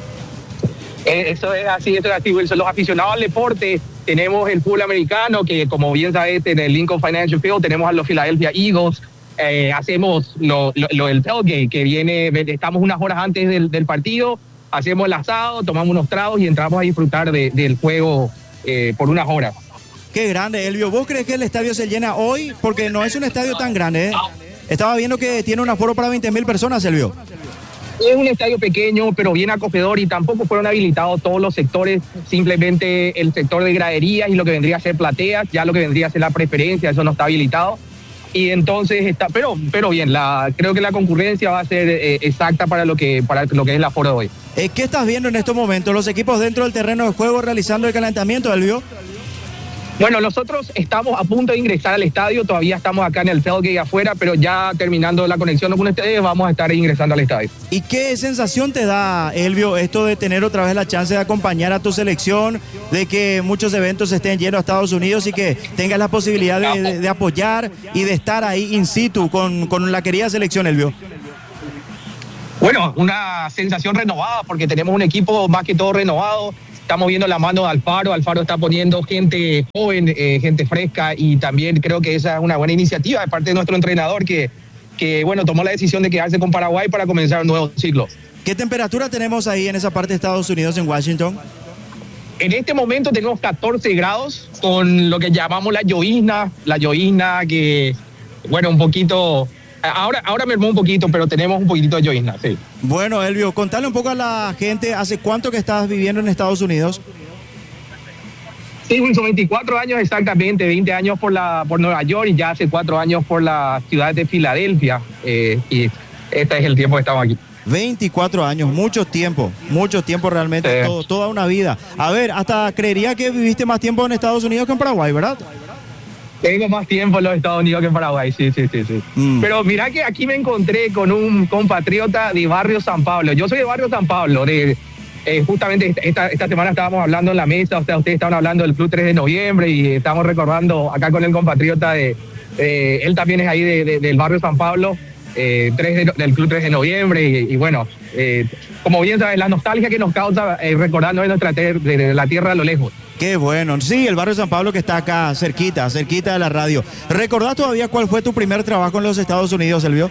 J: Eh, eso es así, eso es así, Wilson. Los aficionados al deporte, tenemos el fútbol americano, que como bien sabes, en el Lincoln Financial Field tenemos a los Philadelphia Eagles. Eh, hacemos lo, lo, lo del tailgate, que viene, estamos unas horas antes del, del partido, hacemos el asado, tomamos unos tragos y entramos a disfrutar de, del juego eh, por unas horas.
B: Qué grande, Elvio. ¿Vos crees que el estadio se llena hoy? Porque no es un estadio tan grande, ¿eh? Estaba viendo que tiene un aforo para veinte mil personas, Elvio.
J: Es un estadio pequeño, pero bien acogedor y tampoco fueron habilitados todos los sectores, simplemente el sector de graderías y lo que vendría a ser plateas, ya lo que vendría a ser la preferencia, eso no está habilitado. Y entonces está, pero, pero bien, la, creo que la concurrencia va a ser eh, exacta para lo que para lo que es el aforo de hoy.
B: Eh, ¿Qué estás viendo en estos momentos? Los equipos dentro del terreno de juego realizando el calentamiento, Elvio.
J: Bueno, nosotros estamos a punto de ingresar al estadio, todavía estamos acá en el tailgate afuera, pero ya terminando la conexión con ustedes vamos a estar ingresando al estadio.
B: ¿Y qué sensación te da, Elvio, esto de tener otra vez la chance de acompañar a tu selección, de que muchos eventos estén llenos a Estados Unidos y que tengas la posibilidad de, de, de apoyar y de estar ahí in situ con, con la querida selección, Elvio?
J: Bueno, una sensación renovada porque tenemos un equipo más que todo renovado. Estamos viendo la mano de Alfaro, Alfaro está poniendo gente joven, eh, gente fresca, y también creo que esa es una buena iniciativa de parte de nuestro entrenador que, que bueno, tomó la decisión de quedarse con Paraguay para comenzar un nuevo ciclo.
B: ¿Qué temperatura tenemos ahí en esa parte de Estados Unidos, en Washington?
J: En este momento tenemos catorce grados con lo que llamamos la llovizna, la llovizna que, bueno, un poquito... Ahora, ahora me armó un poquito, pero tenemos un poquitito de llovizna, sí.
B: Bueno, Elvio, contale un poco a la gente, ¿hace cuánto que estás viviendo en Estados Unidos?
J: Sí, Wilson, veinticuatro años exactamente, veinte años por la por Nueva York y ya hace cuatro años por la ciudad de Filadelfia. Eh, y este es el tiempo que estamos aquí.
B: veinticuatro años, mucho tiempo, mucho tiempo realmente,
J: Sí.
B: todo, toda una vida. A ver, hasta creería que viviste más tiempo en Estados Unidos que en Paraguay, ¿verdad?
J: Tengo más tiempo en los Estados Unidos que en Paraguay, sí, sí, sí, sí.
B: Mm.
J: Pero mira que aquí me encontré con un compatriota de Barrio San Pablo. Yo soy de Barrio San Pablo, de... Eh, justamente esta, esta semana estábamos hablando en la mesa, o sea, ustedes estaban hablando del Club tres de noviembre y estamos recordando acá con el compatriota de, eh, él también es ahí de, de, del barrio San Pablo, eh, tres de, del Club tres de noviembre y, y bueno, eh, como bien sabes, la nostalgia que nos causa eh, recordando de, nuestra ter, de, de la tierra a lo lejos.
B: Qué bueno, sí, el barrio San Pablo que está acá cerquita, cerquita de la radio. ¿Recordás todavía cuál fue tu primer trabajo en los Estados Unidos, Elvio?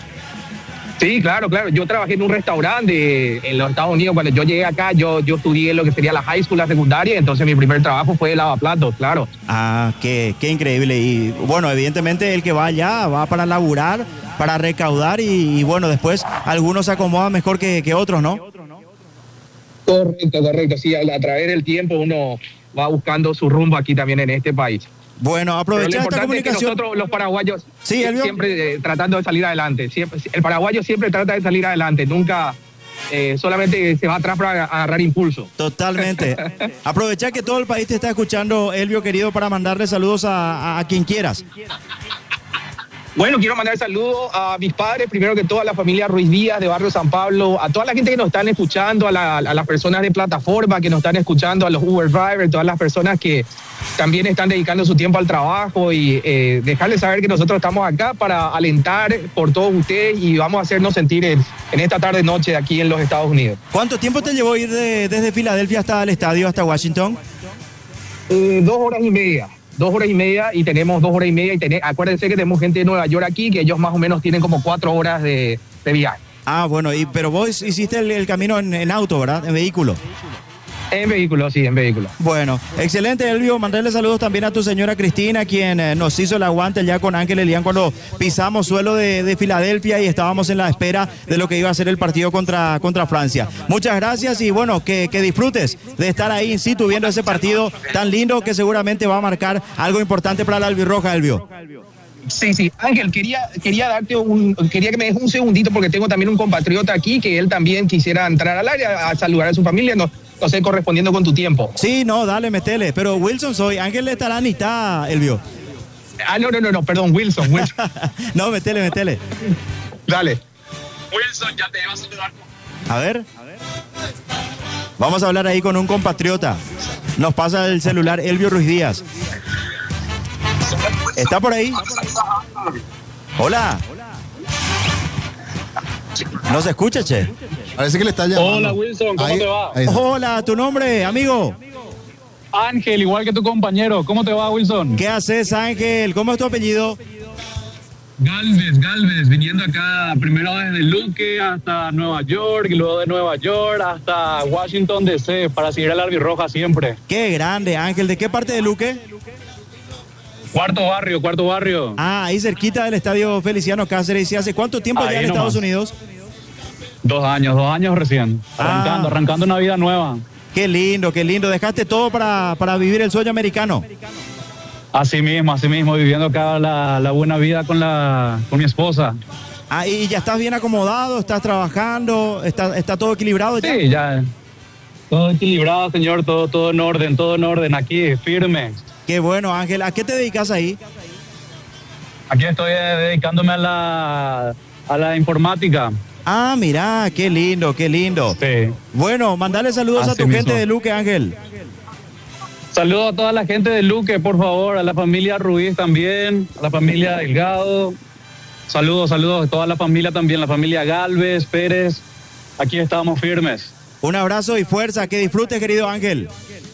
J: Sí, claro, claro. Yo trabajé en un restaurante en los Estados Unidos. Cuando yo llegué acá, yo, yo estudié lo que sería la high school, la secundaria, entonces mi primer trabajo fue de lavaplatos, claro.
B: Ah, qué, qué increíble. Y bueno, evidentemente el que va allá va para laburar, para recaudar y, y bueno, después algunos se acomodan mejor que, que otros, ¿no?
J: Correcto, correcto. Sí, a, a través del tiempo uno va buscando su rumbo aquí también en este país.
B: Bueno, aprovechar esta comunicación.
J: Es que nosotros los paraguayos
B: sí,
J: siempre eh, tratando de salir adelante. Siempre, el paraguayo siempre trata de salir adelante, nunca eh, solamente se va atrás para agarrar impulso.
B: Totalmente. Aprovechar que todo el país te está escuchando, Elvio querido, para mandarle saludos a, a, a quien quieras.
J: Bueno, quiero mandar saludos a mis padres, primero que todo a la familia Ruiz Díaz de Barrio San Pablo, a toda la gente que nos están escuchando, a, la, a las personas de plataforma que nos están escuchando, a los Uber drivers, todas las personas que también están dedicando su tiempo al trabajo y eh, dejarles saber que nosotros estamos acá para alentar por todos ustedes y vamos a hacernos sentir en, en esta tarde noche aquí en los Estados Unidos.
B: ¿Cuánto tiempo te llevó ir de, desde Filadelfia hasta el estadio, hasta Washington?
J: Eh, dos horas y media. Dos horas y media y tenemos dos horas y media y tenemos, acuérdense que tenemos gente de Nueva York aquí, que ellos más o menos tienen como cuatro horas de, de viaje.
B: Ah, bueno, y, pero vos hiciste el, el camino en, en auto, ¿verdad? En vehículo.
J: En vehículo, sí, en vehículo.
B: Bueno, excelente, Elvio. Mandarle saludos también a tu señora Cristina, quien eh, nos hizo el aguante ya con Ángel Elián cuando pisamos suelo de, de Filadelfia y estábamos en la espera de lo que iba a ser el partido contra, contra Francia. Muchas gracias y bueno, que, que disfrutes de estar ahí in situ viendo ese partido tan lindo que seguramente va a marcar algo importante para la albirroja, Elvio.
J: Sí, sí. Ángel, quería, quería darte un, quería que me dejes un segundito porque tengo también un compatriota aquí que él también quisiera entrar al área a saludar a su familia. No, no sé, correspondiendo con tu tiempo.
B: Sí, no, dale, metele. Pero Wilson soy, Ángel estará ni está, Elvio.
J: Ah, no, no, no, no, perdón, Wilson, Wilson.
B: No, metele, metele.
J: Dale.
K: Wilson, ya te vas a saludar.
B: A ver. Vamos a hablar ahí con un compatriota. Nos pasa el celular Elvio Ruiz Díaz. ¿Está por ahí? Hola. ¿No se escucha, che?
C: Parece que le está llamando.
K: Hola, Wilson, ¿cómo
C: ahí,
K: te va?
C: ahí.
B: Hola, ¿tu nombre, amigo?
K: Ángel, igual que tu compañero. ¿Cómo te va, Wilson?
B: ¿Qué haces, Ángel? ¿Cómo es tu apellido?
K: Galvez, Galvez, viniendo acá primero desde Luque hasta Nueva York y luego de Nueva York hasta Washington D C para seguir a la albirroja siempre.
B: Qué grande, Ángel. ¿De qué parte de Luque?
K: Cuarto barrio, cuarto barrio.
B: Ah, ahí cerquita del estadio Feliciano Cáceres. ¿Y hace cuánto tiempo
K: Ahí
B: ya en
K: nomás.
B: Estados Unidos?
K: Dos años, dos años recién. Arrancando,
B: Ah.
K: arrancando una vida nueva.
B: Qué lindo, qué lindo. Dejaste todo para, para vivir el sueño americano.
K: Así mismo, así mismo, viviendo acá la, la buena vida con, la, con mi esposa.
B: Ah, y ya estás bien acomodado, estás trabajando, está, está todo equilibrado ya.
K: Sí, ya. Todo equilibrado, señor, todo, todo en orden, todo en orden, aquí, firme.
B: Qué bueno, Ángel. ¿A qué te dedicas ahí?
K: Aquí estoy eh, dedicándome a la, a la informática.
B: Ah, mira, qué lindo, qué lindo.
K: Sí.
B: Bueno, mandale saludos
K: Así
B: a tu
K: mismo.
B: gente de Luque, Ángel.
K: Saludos a toda la gente de Luque, por favor, a la familia Ruiz también, a la familia Delgado. Saludos, saludos a toda la familia también, la familia Galvez, Pérez. Aquí estamos firmes.
B: Un abrazo y fuerza, que disfrutes, querido Ángel.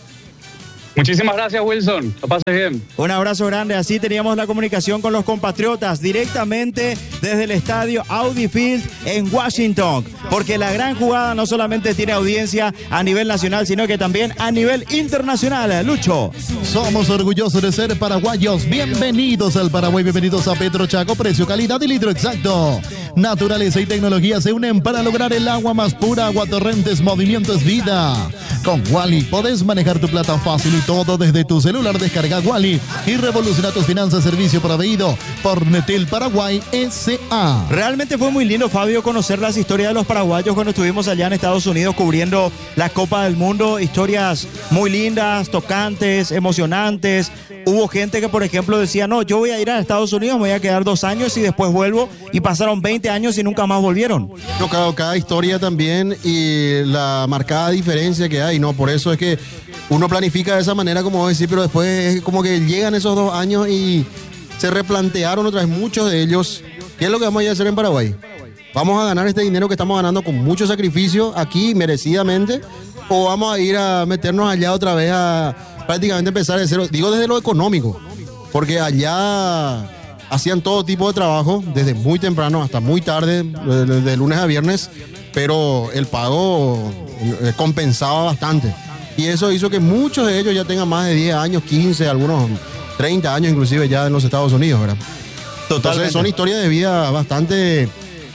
K: Muchísimas gracias, Wilson. Lo pases bien.
B: Un abrazo grande. Así teníamos la comunicación con los compatriotas directamente desde el estadio Audi Field en Washington. Porque la gran jugada no solamente tiene audiencia a nivel nacional, sino que también a nivel internacional. Lucho.
A: Somos orgullosos de ser paraguayos. Bienvenidos al Paraguay, bienvenidos a Petro Chaco. Precio, calidad y litro exacto. Naturaleza y tecnología se unen para lograr el agua más pura. Agua Torrentes, movimiento es vida. Con Wally podés manejar tu plata fácil y todo desde tu celular. Descarga Wally y revoluciona tus finanzas. Servicio proveído por Netel Paraguay S A.
B: Realmente fue muy lindo, Fabio, conocer las historias de los paraguayos cuando estuvimos allá en Estados Unidos cubriendo la Copa del Mundo. Historias muy lindas, tocantes, emocionantes. Hubo gente que, por ejemplo, decía, no, yo voy a ir a Estados Unidos, me voy a quedar dos años y después vuelvo. Y pasaron veinte años y nunca más volvieron.
C: No, cada, cada historia también y la marcada diferencia que hay, ¿no? Por eso es que uno planifica de esa manera, como vos decís, pero después es como que llegan esos dos años y se replantearon otra vez muchos de ellos. ¿Qué es lo que vamos a ir a hacer en Paraguay? ¿Vamos a ganar este dinero que estamos ganando con mucho sacrificio aquí, merecidamente? ¿O vamos a ir a meternos allá otra vez a prácticamente empezar de cero? Digo desde lo económico, porque allá hacían todo tipo de trabajo, desde muy temprano hasta muy tarde, de, de lunes a viernes, pero el pago eh, compensaba bastante. Y eso hizo que muchos de ellos ya tengan más de diez años, quince, algunos treinta años inclusive ya en los Estados Unidos, ¿verdad?
B: Totalmente.
C: Entonces son historias de vida bastante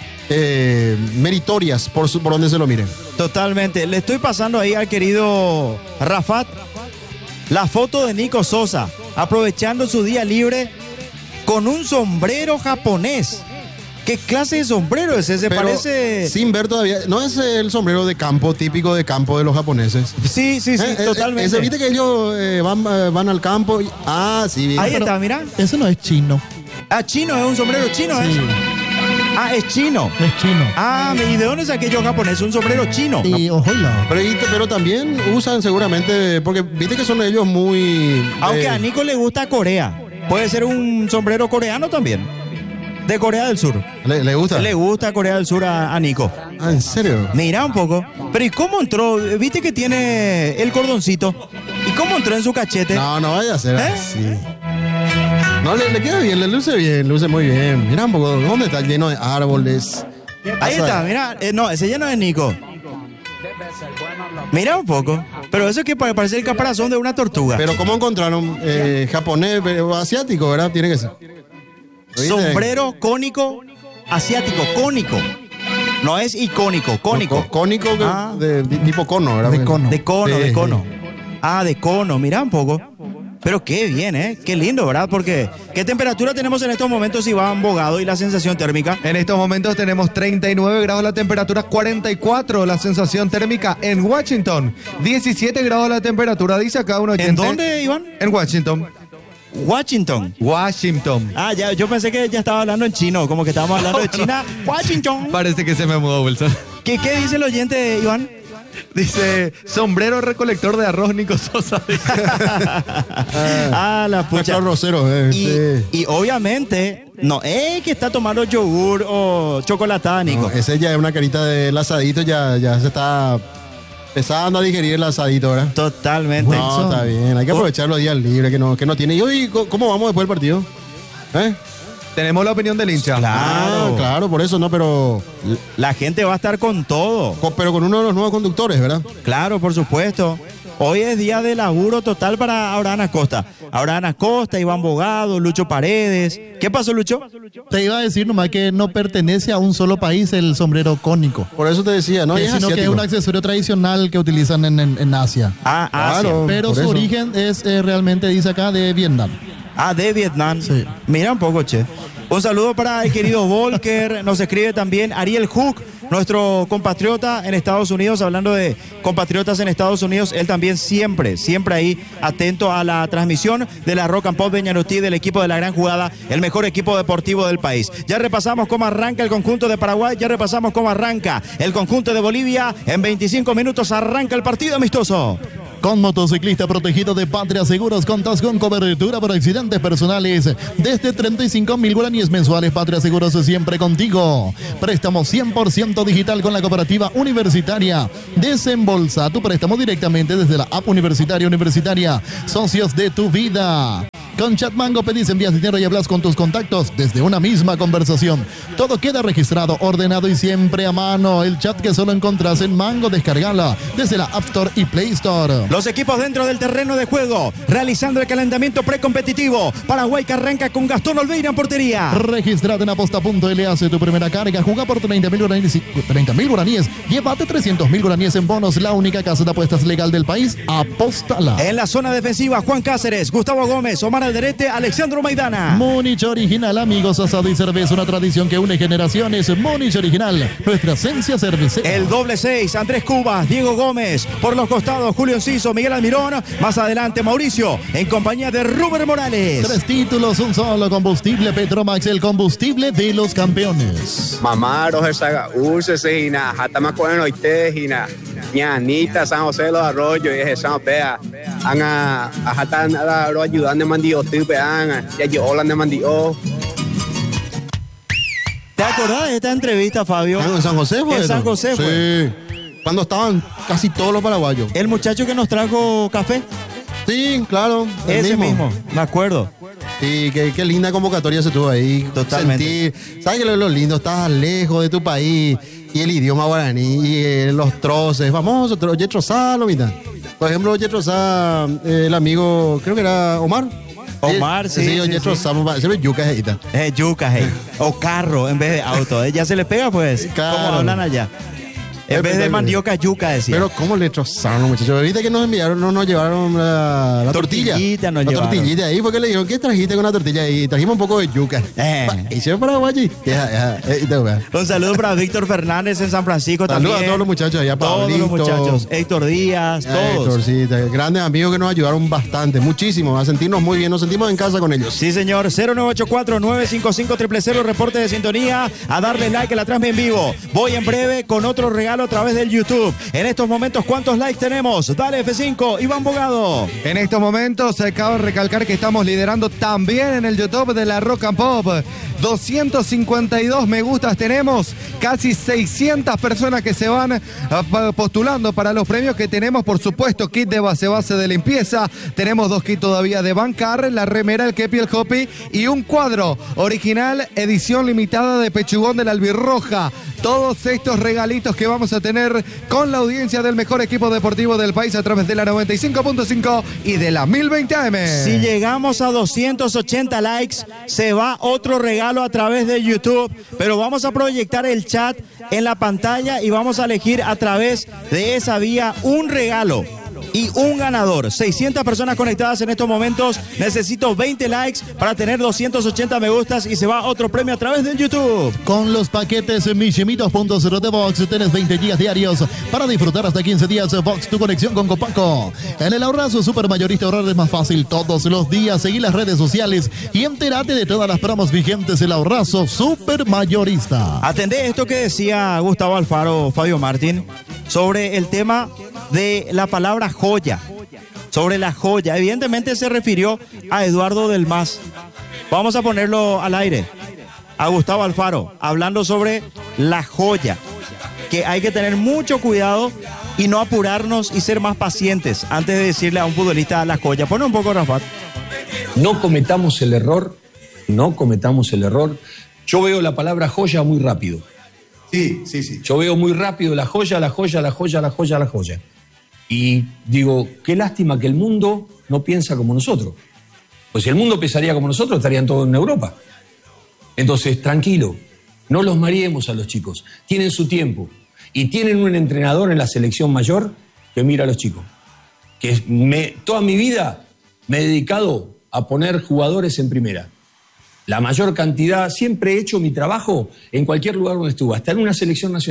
C: eh, meritorias por, su, por donde se lo miren.
B: Totalmente. Le estoy pasando ahí al querido Rafat la foto de Nico Sosa, aprovechando su día libre con un sombrero japonés. ¿Qué clase de sombrero es ese?
C: Pero
B: Parece...
C: sin ver todavía, ¿no es el sombrero de campo típico de campo de los japoneses?
B: Sí, sí, sí,
C: Eh,
B: totalmente.
C: Ese, viste que ellos eh, van, eh, van al campo y... Ah, sí. bien.
B: Ahí
A: Pero
B: está, mira.
A: Ese no es chino.
B: Ah, chino, es un sombrero chino,
A: Sí,
B: ¿eh? Ah, es chino.
A: es chino.
B: Ah, ¿y de dónde es aquello japonés? Un sombrero chino.
A: Y ojalá.
C: Pero, y- pero también usan seguramente, porque viste que son ellos muy...
B: Aunque
C: eh,
B: a Nico le gusta Corea. Puede ser un sombrero coreano también. De Corea del Sur.
C: ¿Le, le gusta?
B: Le gusta Corea del Sur a, a Nico.
C: Ah, ¿en serio?
B: Mira un poco. Pero ¿y cómo entró? ¿Viste que tiene el cordoncito? ¿Y cómo entró en su cachete?
C: No, no vaya a ser
B: ¿Eh?
C: así. No, le, le queda bien, le luce bien, luce muy bien. Mira un poco, ¿dónde está lleno de árboles?
B: Ahí está, mira. Eh, no, ese ya no es Nico. Mira un poco. Pero eso es que pa- parece el caparazón de una tortuga.
C: Pero ¿cómo encontraron? Eh, japonés, pero asiático, ¿verdad? Tiene que ser. ¿Oíste?
B: Sombrero cónico asiático, cónico. No es icónico, cónico.
C: Co- cónico que-
B: Ah.
C: de, de tipo cono, ¿verdad?
A: De cono.
B: De cono,
C: Sí,
B: de
C: sí.
B: cono. Ah, de cono, mira un poco. Pero qué bien, ¿eh? Qué lindo, ¿verdad? Porque, ¿qué temperatura tenemos en estos momentos, Iván Bogado, y la sensación térmica?
D: En estos momentos tenemos treinta y nueve grados la temperatura, cuarenta y cuatro la sensación térmica en Washington. diecisiete grados la temperatura, dice acá un oyente.
B: ¿En dónde, Iván?
D: En Washington.
B: Washington.
D: Washington.
B: Ah, ya, yo pensé que ya estaba hablando en chino, como que estábamos hablando de China. Washington.
D: Parece que se me mudó, Wilson.
B: ¿Qué, qué dice el oyente, Iván?
D: Dice, sombrero recolector de arroz, Nico Sosa.
B: Ah, la pucha.
C: Nuestro rosero, eh.
B: Y,
C: sí.
B: y obviamente, no es que está tomando yogur o chocolatada, Nico.
C: No, ese ya es una carita del asadito, ya, ya se está empezando a digerir el asadito, ¿verdad?
B: Totalmente.
C: No, está bien, hay que aprovechar los días libres que no, que no tiene. ¿Y hoy co- cómo vamos después del partido? ¿Eh?
D: Tenemos la opinión del hincha.
C: Ah, claro, por eso no, pero,
B: La gente va a estar con todo.
C: co- pero con uno de los nuevos conductores, ¿verdad?
B: Claro, por supuesto. Hoy es día de laburo total para Abraham Acosta. Abraham Acosta, Iván Bogado, Lucho Paredes. ¿Qué pasó, Lucho?
A: Te iba a decir nomás que no pertenece a un solo país el sombrero cónico.
C: Por eso te decía, ¿no?
A: Que-
C: Y es
A: sino que es
C: asiático.
A: un accesorio tradicional que utilizan en, en- en Asia.
B: Ah, Asia.
C: Claro.
A: Pero
C: por
A: su
C: eso.
A: origen es eh, realmente, dice acá, de Vietnam.
B: Ah, de Vietnam.
A: Sí.
B: Mira un poco, che. Un saludo para el querido Volker. Nos escribe también Ariel Hook. nuestro compatriota en Estados Unidos, hablando de compatriotas en Estados Unidos, él también siempre, siempre ahí atento a la transmisión de la Rock and Pop de Ñanutí, del equipo de la gran jugada, el mejor equipo deportivo del país. Ya repasamos cómo arranca el conjunto de Paraguay, ya repasamos cómo arranca el conjunto de Bolivia. En veinticinco minutos arranca el partido amistoso.
A: Con motociclista protegido de Patria Seguros, contas con cobertura por accidentes personales desde treinta y cinco mil guaraníes mensuales. Patria Seguros siempre contigo. Préstamo cien por ciento digital con la cooperativa universitaria. Desembolsa tu préstamo directamente desde la app universitaria universitaria. Socios de tu vida. Con Chatmango pedís, envías dinero y hablas con tus contactos desde una misma conversación. Todo queda registrado, ordenado y siempre a mano. El chat que solo encontrás en Mango, descargala desde la App Store y Play Store.
B: Los equipos dentro del terreno de juego, realizando el calentamiento precompetitivo. Paraguay que arranca con Gastón Olveira en portería.
A: Registrate en aposta punto ele, hace tu primera carga, juega por treinta mil guaraníes, treinta mil guaraníes, llévate trescientos mil guaraníes en bonos. La única casa de apuestas legal del país, apóstala.
B: En la zona defensiva, Juan Cáceres, Gustavo Gómez, Omar Alderete, Alexandro Maidana.
A: Múnich Original, amigos, asado y cerveza, una tradición que une generaciones. Múnich Original, nuestra esencia cervecera.
B: El doble seis, Andrés Cubas, Diego Gómez, por los costados, Julio Enciso, Miguel Almirón, más adelante Mauricio, en compañía de Rubén Morales.
A: Tres títulos, un solo combustible, Petromax, el combustible de los campeones.
L: Mamá, Roger Saga, Urse, Hina, Hatama Cohen, Oite, Hina, Ñanita, San José de los Arroyos, y es San Pea, Anga, Hatan, ayudando a Mandio, Tipean, y allí Holanda Mandio.
B: ¿Te acordás de esta entrevista, Fabio?
C: ¿En San José fue?
B: En San José fue.
C: Sí. Cuando estaban casi todos los paraguayos.
B: ¿El muchacho que nos trajo café?
C: Sí, claro.
B: Ese mismo. mismo, me acuerdo.
C: Sí, qué, qué linda convocatoria se tuvo ahí.
B: Totalmente.
C: Sentir, ¿sabes qué es lo lindo? Estás lejos de tu país y el idioma guaraní y eh, los troces. Famoso, Yetro Sá, lo mitad. Por ejemplo, Yetro Sá, eh, el amigo, creo que era Omar.
B: Omar, sí.
C: Sí,
B: sí,
C: Yetro
B: sí.
C: Sá, se ve yuca ahí.
B: Es yuca ahí. O carro en vez de auto. ¿Eh? Ya se le pega, pues.
C: Claro.
B: ¿Cómo hablan allá? En vez de mandioca, yuca, decía.
C: Pero ¿cómo le trozaron los muchachos? ¿Viste que nos enviaron, no nos llevaron la, la tortilla?
B: Tortillita nos
C: la
B: llevaron.
C: tortillita ahí, porque le dijeron, ¿qué trajiste con la tortilla ahí? Trajimos un poco de yuca.
B: Eh.
C: ¿Y se paraguayi?
B: Un saludo para Víctor Fernández en San Francisco también.
C: Saludos a todos los muchachos allá,
B: Todos
C: Pablito,
B: los muchachos. Héctor Díaz, todos.
C: Héctor, sí, grandes amigos que nos ayudaron bastante, muchísimo, a sentirnos muy bien, nos sentimos en casa con ellos.
B: Sí, señor. cero nueve ocho cuatro, nueve cinco cinco, cero cero cero, reporte de sintonía. A darle like a la transmisión en vivo. Voy en breve con otro regalo a través del YouTube. En estos momentos, ¿cuántos likes tenemos? Dale F cinco, Iván Bogado.
D: En estos momentos, acabo de recalcar que estamos liderando también en el YouTube de la Rock and Pop. doscientos cincuenta y dos me gustas tenemos, casi seiscientas personas que se van postulando para los premios que tenemos, por supuesto, kit de base base de limpieza, tenemos dos kits todavía de bancar, la remera, el kepi, el hopi y un cuadro original, edición limitada de Pechugón de la Albirroja. Todos estos regalitos que vamos a tener con la audiencia del mejor equipo deportivo del país a través de la noventa y cinco punto cinco y de la mil veinte A M.
B: Si llegamos a doscientos ochenta likes, se va otro regalo a través de YouTube, pero vamos a proyectar el chat en la pantalla y vamos a elegir a través de esa vía un regalo y un ganador. seiscientas personas conectadas en estos momentos. Necesito veinte likes para tener doscientos ochenta me gustas y se va otro premio a través del YouTube.
A: Con los paquetes Michimitos punto cero de Vox tenés veinte gigas diarios para disfrutar hasta quince días. Vox, tu conexión con Copaco. En el Ahorrazo Supermayorista ahorrar es más fácil todos los días. Seguí las redes sociales y entérate de todas las promos vigentes. El Ahorrazo Supermayorista.
B: Atendé esto que decía Gustavo Alfaro, Fabio Martín, sobre el tema de la palabra joya, sobre la joya. Evidentemente se refirió a Eduardo Del Mas. Vamos a ponerlo al aire. A Gustavo Alfaro, hablando sobre la joya, que hay que tener mucho cuidado y no apurarnos y ser más pacientes antes de decirle a un futbolista la joya. Pone un poco, Rafat.
M: No cometamos el error, no cometamos el error. Yo veo la palabra joya muy rápido.
N: Sí, sí, sí.
M: Yo veo muy rápido la joya, la joya, la joya, la joya, la joya. Y digo, qué lástima que el mundo no piensa como nosotros. Pues si el mundo pensaría como nosotros, estarían todos en Europa. Entonces, tranquilo, no los mareemos a los chicos. Tienen su tiempo. Y tienen un entrenador en la selección mayor que mira a los chicos. Que me, toda mi vida me he dedicado a poner jugadores en primera. La mayor cantidad, siempre he hecho mi trabajo en cualquier lugar donde estuve, hasta en una selección nacional.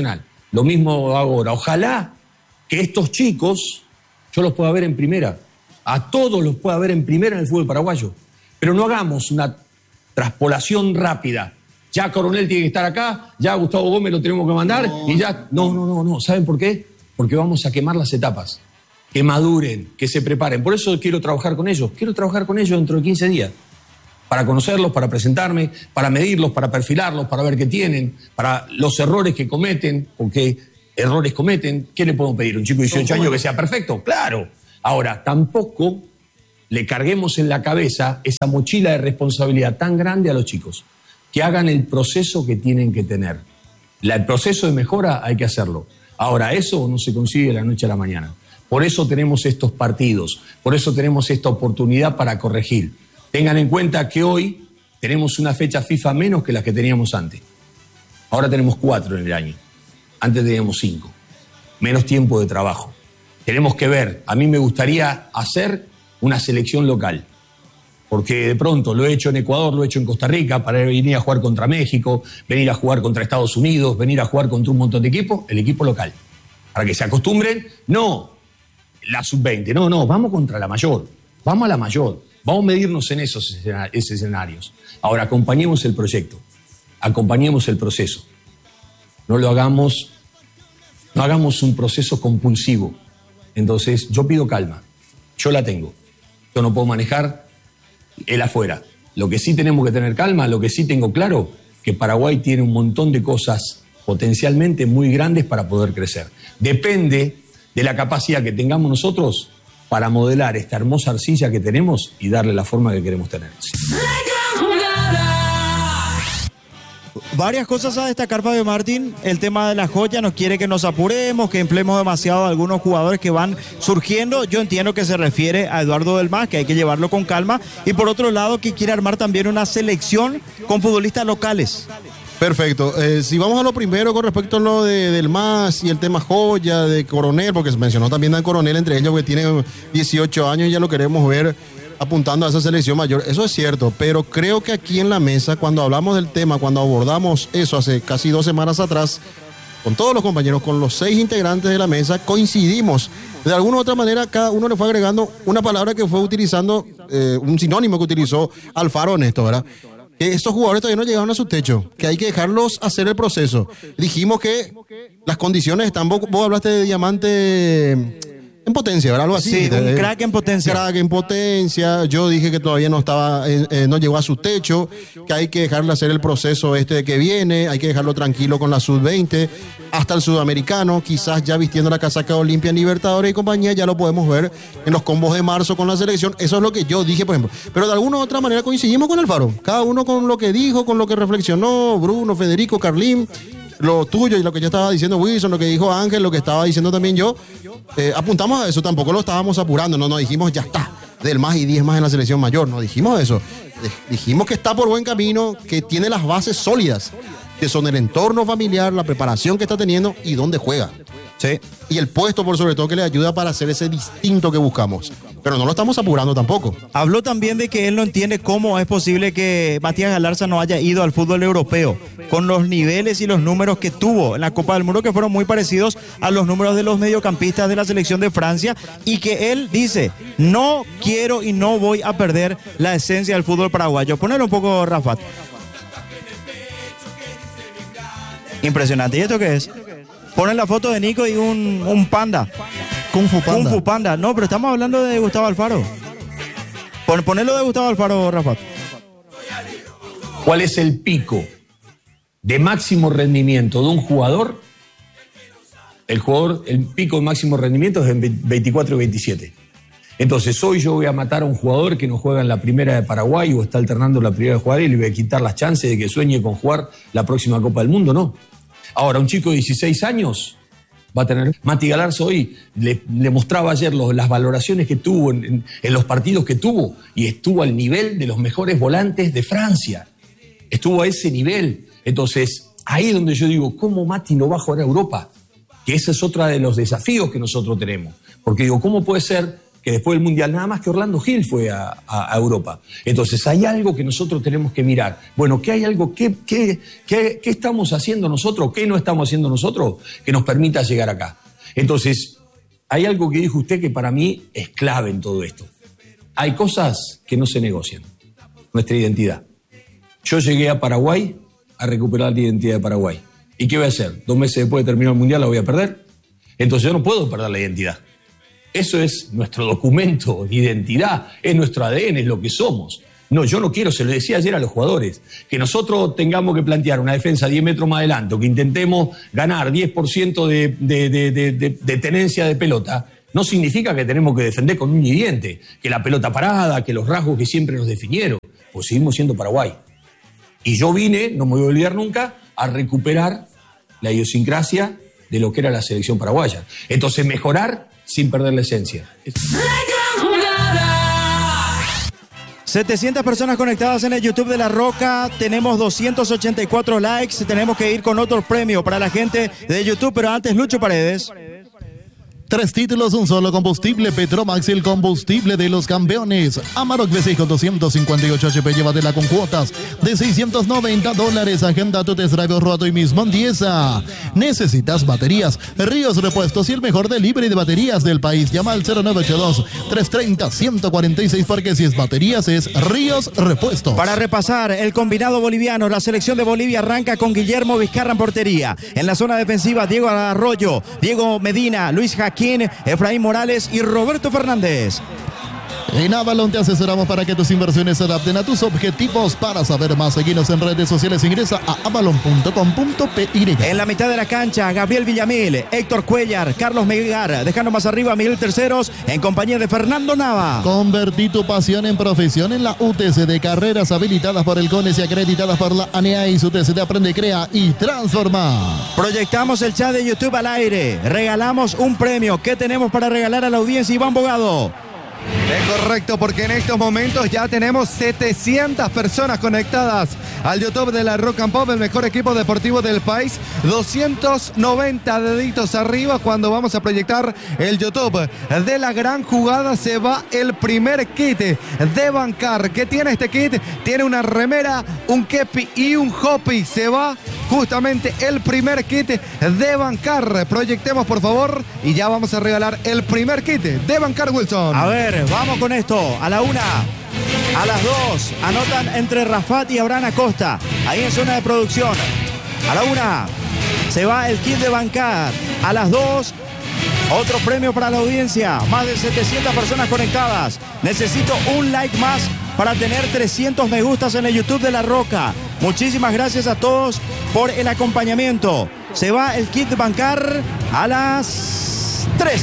M: Lo mismo ahora. Ojalá que estos chicos yo los pueda ver en primera. A todos los pueda ver en primera en el fútbol paraguayo. Pero no hagamos una traspolación rápida. Ya Coronel tiene que estar acá, ya Gustavo Gómez lo tenemos que mandar no. y ya... No, no, no, no. ¿Saben por qué? Porque vamos a quemar las etapas. Que maduren, que se preparen. Por eso quiero trabajar con ellos. Quiero trabajar con ellos dentro de quince días. Para conocerlos, para presentarme, para medirlos, para perfilarlos, para ver qué tienen, para los errores que cometen, porque errores cometen. ¿Qué le podemos pedir? ¿Un chico de dieciocho años que sea perfecto? ¡Claro! Ahora, tampoco le carguemos en la cabeza esa mochila de responsabilidad tan grande a los chicos. Que hagan el proceso que tienen que tener. La, el proceso de mejora hay que hacerlo. Ahora, eso no se consigue de la noche a la mañana. Por eso tenemos estos partidos, por eso tenemos esta oportunidad para corregir. Tengan en cuenta que hoy tenemos una fecha FIFA menos que las que teníamos antes. Ahora tenemos cuatro en el año. Antes teníamos cinco. Menos tiempo de trabajo. Tenemos que ver, a mí me gustaría hacer una selección local. Porque de pronto lo he hecho en Ecuador, lo he hecho en Costa Rica, para venir a jugar contra México, venir a jugar contra Estados Unidos, venir a jugar contra un montón de equipos, el equipo local. Para que se acostumbren, no la sub veinte, no, no, vamos contra la mayor, vamos a la mayor, vamos a medirnos en esos escenarios. Ahora, acompañemos el proyecto, acompañemos el proceso. No lo hagamos, no hagamos un proceso compulsivo. Entonces, yo pido calma, yo la tengo, yo no puedo manejar el afuera. Lo que sí tenemos que tener calma, lo que sí tengo claro, que Paraguay tiene un montón de cosas potencialmente muy grandes para poder crecer. Depende de la capacidad que tengamos nosotros para modelar esta hermosa arcilla que tenemos y darle la forma que queremos tener.
B: Varias cosas a destacar, Fabio Martín. El tema de la joya nos quiere que nos apuremos, que empleemos demasiado a algunos jugadores que van surgiendo. Yo entiendo que se refiere a Eduardo Del Mas, que hay que llevarlo con calma. Y por otro lado, que quiere armar también una selección con futbolistas locales.
C: Perfecto. Eh, si vamos a lo primero con respecto a lo de Del Mas y el tema joya de Coronel, porque se mencionó también a Coronel entre ellos que tiene dieciocho años y ya lo queremos ver apuntando a esa selección mayor. Eso es cierto, pero creo que aquí en la mesa, cuando hablamos del tema, cuando abordamos eso hace casi dos semanas atrás, con todos los compañeros, con los seis integrantes de la mesa, coincidimos. De alguna u otra manera, cada uno le fue agregando una palabra que fue utilizando, eh, un sinónimo que utilizó Alfaro en esto, ¿verdad? Que estos jugadores todavía no llegaron a su techo, que hay que dejarlos hacer el proceso. Dijimos que las condiciones están, vos, vos hablaste de diamante en potencia, ¿verdad? Algo así.
B: Sí, un crack en potencia.
C: Crack en potencia. Yo dije que todavía no estaba, eh, eh, no llegó a su techo, que hay que dejarle hacer el proceso este que viene, hay que dejarlo tranquilo con la sub veinte, hasta el sudamericano, quizás ya vistiendo la casaca de Olimpia, Libertadores y compañía, ya lo podemos ver en los combos de marzo con la selección. Eso es lo que yo dije, por ejemplo. Pero de alguna u otra manera coincidimos con Alfaro. Cada uno con lo que dijo, con lo que reflexionó, Bruno, Federico, Carlín, lo tuyo y lo que yo estaba diciendo Wilson, lo que dijo Ángel, lo que estaba diciendo también yo. Eh, apuntamos a eso, tampoco lo estábamos apurando, no nos dijimos ya está, Del Mas y diez más en la selección mayor, no dijimos eso. Dijimos que está por buen camino, que tiene las bases sólidas, que son el entorno familiar, la preparación que está teniendo y dónde juega. Sí. Y el puesto, por sobre todo, que le ayuda para hacer ese distinto que buscamos. Pero no lo estamos apurando tampoco.
B: Habló también de que él no entiende cómo es posible que Matías Galarza no haya ido al fútbol europeo, con los niveles y los números que tuvo en la Copa del Mundo, que fueron muy parecidos a los números de los mediocampistas de la selección de Francia, y que él dice, no quiero y no voy a perder la esencia del fútbol paraguayo. Ponelo un poco, Rafat. Impresionante. ¿Y esto qué es? Ponen la foto de Nico y un, un panda.
C: Kung Fu Panda.
B: Kung Fu Panda. No, pero estamos hablando de Gustavo Alfaro. Pon, ponelo de Gustavo Alfaro, Rafa.
M: ¿Cuál es el pico de máximo rendimiento de un jugador? El jugador, el pico de máximo rendimiento es en veinticuatro y veintisiete. Entonces, hoy yo voy a matar a un jugador que no juega en la primera de Paraguay o está alternando la primera de jugar y le voy a quitar las chances de que sueñe con jugar la próxima Copa del Mundo, ¿no? Ahora, un chico de dieciséis años va a tener... Mati Galarza hoy le, le mostraba ayer los, las valoraciones que tuvo en, en, en los partidos que tuvo y estuvo al nivel de los mejores volantes de Francia. Estuvo a ese nivel. Entonces, ahí es donde yo digo, ¿cómo Mati no va a jugar a Europa? Que ese es otro de los desafíos que nosotros tenemos. Porque digo, ¿cómo puede ser que que después del Mundial, nada más que Orlando Gil fue a, a, a Europa. Entonces hay algo que nosotros tenemos que mirar. Bueno, ¿qué hay algo, qué, qué, qué, qué estamos haciendo nosotros, qué no estamos haciendo nosotros que nos permita llegar acá? Entonces, hay algo que dijo usted que para mí es clave en todo esto. Hay cosas que no se negocian. Nuestra identidad. Yo llegué a Paraguay a recuperar la identidad de Paraguay. ¿Y qué voy a hacer? Dos meses después de terminar el Mundial la voy a perder. Entonces yo no puedo perder la identidad. Eso es nuestro documento de identidad, es nuestro A D N, es lo que somos. No, yo no quiero, se lo decía ayer a los jugadores, que nosotros tengamos que plantear una defensa diez metros más adelante, o que intentemos ganar diez por ciento de, de, de, de, de, de tenencia de pelota, no significa que tenemos que defender con uña y diente, que la pelota parada, que los rasgos que siempre nos definieron, pues seguimos siendo Paraguay. Y yo vine, no me voy a olvidar nunca, a recuperar la idiosincrasia de lo que era la selección paraguaya. Entonces, mejorar sin perder la esencia.
B: setecientas personas conectadas en el YouTube de La Roca, tenemos doscientos ochenta y cuatro likes, tenemos que ir con otro premio para la gente de YouTube, pero antes Lucho Paredes.
A: Tres títulos, un solo combustible. Petromax, el combustible de los campeones. Amarok V seis con doscientos cincuenta y ocho H P, llévatela con cuotas de seiscientos noventa dólares. Agenda tu test drive roto y mismo en Dieza. ¿Necesitas baterías? Ríos Repuestos y el mejor delivery de baterías del país. Llama al cero nueve ocho dos, tres tres cero, uno cuatro seis porque si es baterías es Ríos Repuestos.
B: Para repasar, el combinado boliviano, la selección de Bolivia arranca con Guillermo Vizcarra en portería. En la zona defensiva, Diego Arroyo, Diego Medina, Luis Jaquín, Efraín Morales y Roberto Fernández.
A: En Avalon te asesoramos para que tus inversiones se adapten a tus objetivos. Para saber más, seguinos en redes sociales. Ingresa a avalon punto com punto p y.
B: En la mitad de la cancha, Gabriel Villamil, Héctor Cuellar, Carlos Melgar, dejando más arriba a Miguel Terceros en compañía de Fernando Nava.
A: Convertí tu pasión en profesión en la U T C de carreras habilitadas por el CONES y acreditadas por la A N A y su U T C de Aprende, Crea y Transforma.
B: Proyectamos el chat de YouTube al aire. Regalamos un premio. ¿Qué tenemos para regalar a la audiencia, Iván Bogado?
D: Es correcto, porque en estos momentos ya tenemos setecientas personas conectadas al YouTube de La Rock and Pop, el mejor equipo deportivo del país. doscientos noventa deditos arriba cuando vamos a proyectar el YouTube de la gran jugada. Se va el primer kit de Bancar. ¿Qué tiene este kit? Tiene una remera, un kepi y un hopi. Se va justamente el primer kit de Bancar. Proyectemos, por favor, y ya vamos a regalar el primer kit de Bancar, Wilson.
B: A ver, vamos con esto. A la una, a las dos, anotan entre Rafat y Abraham Acosta, ahí en zona de producción. A la una, se va el kit de Bancar. A las dos, otro premio para la audiencia. Más de setecientas personas conectadas. Necesito un like más para tener trescientos me gustas en el YouTube de La Roca. Muchísimas gracias a todos por el acompañamiento. Se va el kit de Bancar a las tres.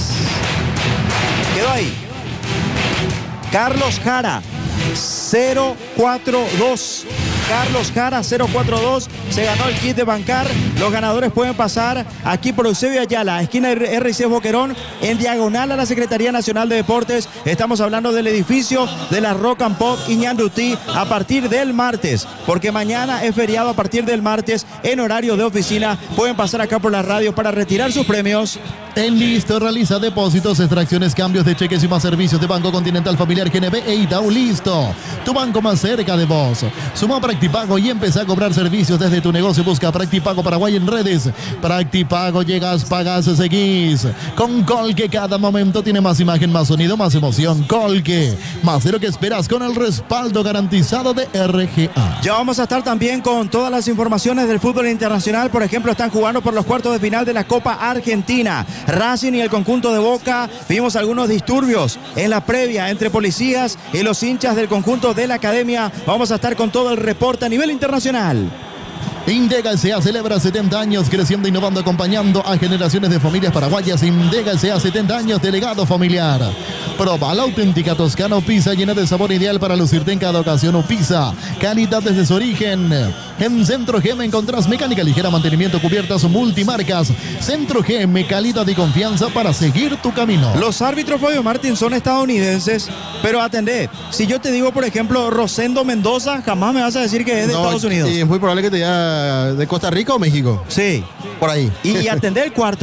B: Quedó ahí. Carlos Jara, cero cuatro dos. Carlos Jara, cero cuatro dos. Se ganó el kit de Bancar. Los ganadores pueden pasar aquí por Eusebio Ayala, esquina de R C Boquerón, en diagonal a la Secretaría Nacional de Deportes. Estamos hablando del edificio de La Rock and Pop Iñandutí a partir del martes, porque mañana es feriado. A partir del martes, en horario de oficina, pueden pasar acá por la radio para retirar sus premios.
A: En Listo realiza depósitos, extracciones, cambios de cheques y más servicios de Banco Continental Familiar, G N B e Itaú. Listo, tu banco más cerca de vos. Suma Practipago y empieza a cobrar servicios desde tu negocio. Busca Practipago Paraguay en redes. Practipago, llegas, pagas, seguís. Con Colque cada momento tiene más imagen, más sonido, más emoción. Colque, más de lo que esperas, con el respaldo garantizado de R G A.
B: Ya vamos a estar también con todas las informaciones del fútbol internacional. Por ejemplo, están jugando por los cuartos de final de la Copa Argentina. Racing y el conjunto de Boca. Vimos algunos disturbios en la previa entre policías y los hinchas del conjunto de la Academia. Vamos a estar con todo el reporte a nivel internacional.
A: Indega S A celebra setenta años, creciendo, innovando, acompañando a generaciones de familias paraguayas. Indega S A, setenta años de legado familiar. Proba la auténtica Toscana Pizza, llena de sabor ideal para lucirte en cada ocasión. Pizza, calidad desde su origen. En Centro G M encontrás mecánica ligera, mantenimiento, cubiertas multimarcas. Centro G M, calidad y confianza para seguir tu camino.
B: Los árbitros, Fabio Martín, son estadounidenses, pero atendé, si yo te digo, por ejemplo, Rosendo Mendoza, jamás me vas a decir que es de
C: No,
B: Estados Unidos.
C: Y es muy probable que te diga de Costa Rica o México.
B: Sí.
C: Por ahí.
B: Y, y atendé el cuarto.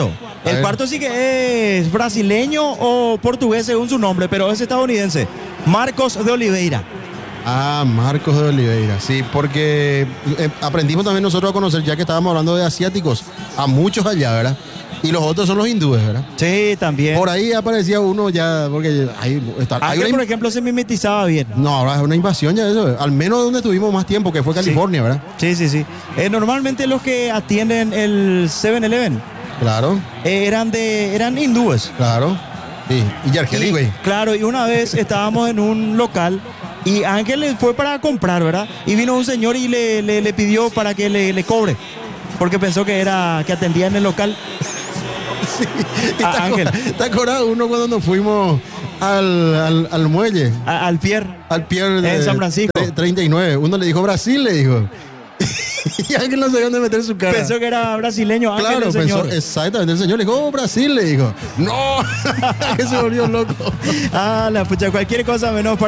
B: El cuarto sí que es brasileño o portugués según su nombre, pero es estadounidense. Marcos de Oliveira.
C: Ah, Marcos de Oliveira, sí, porque eh, aprendimos también nosotros a conocer, ya que estábamos hablando de asiáticos, a muchos allá, ¿verdad? Y los otros son los hindúes, ¿verdad?
B: Sí, también.
C: Por ahí aparecía uno ya, porque ahí está.
B: Hay una, por ejemplo, se mimetizaba bien.
C: No, ahora es una invasión ya eso, al menos donde estuvimos más tiempo, que fue California,
B: sí.
C: ¿verdad?
B: Sí, sí, sí. Eh, normalmente los que atienden el siete eleven.
C: Claro.
B: Eh, eran de, eran hindúes.
C: Claro. Sí, y Yargeli, güey.
B: Claro, y una vez estábamos en un local y Ángel fue para comprar, ¿verdad? Y vino un señor y le, le, le pidió para que le, le cobre, porque pensó que era que atendía en el local.
C: Sí. ¿Te,
B: a Ángel.
C: ¿Te acuerdas uno cuando nos fuimos al, al, al muelle?
B: A, al Pier.
C: Al Pier de
B: en San Francisco.
C: treinta y nueve. Uno le dijo Brasil, le dijo. Y Ángel no sabía dónde meter su cara.
B: Pensó que era brasileño. Ángel,
C: claro,
B: el señor.
C: pensó, exactamente. El señor le dijo, oh, Brasil, le dijo. No, que se volvió loco.
B: Ah, la pucha, cualquier cosa menos para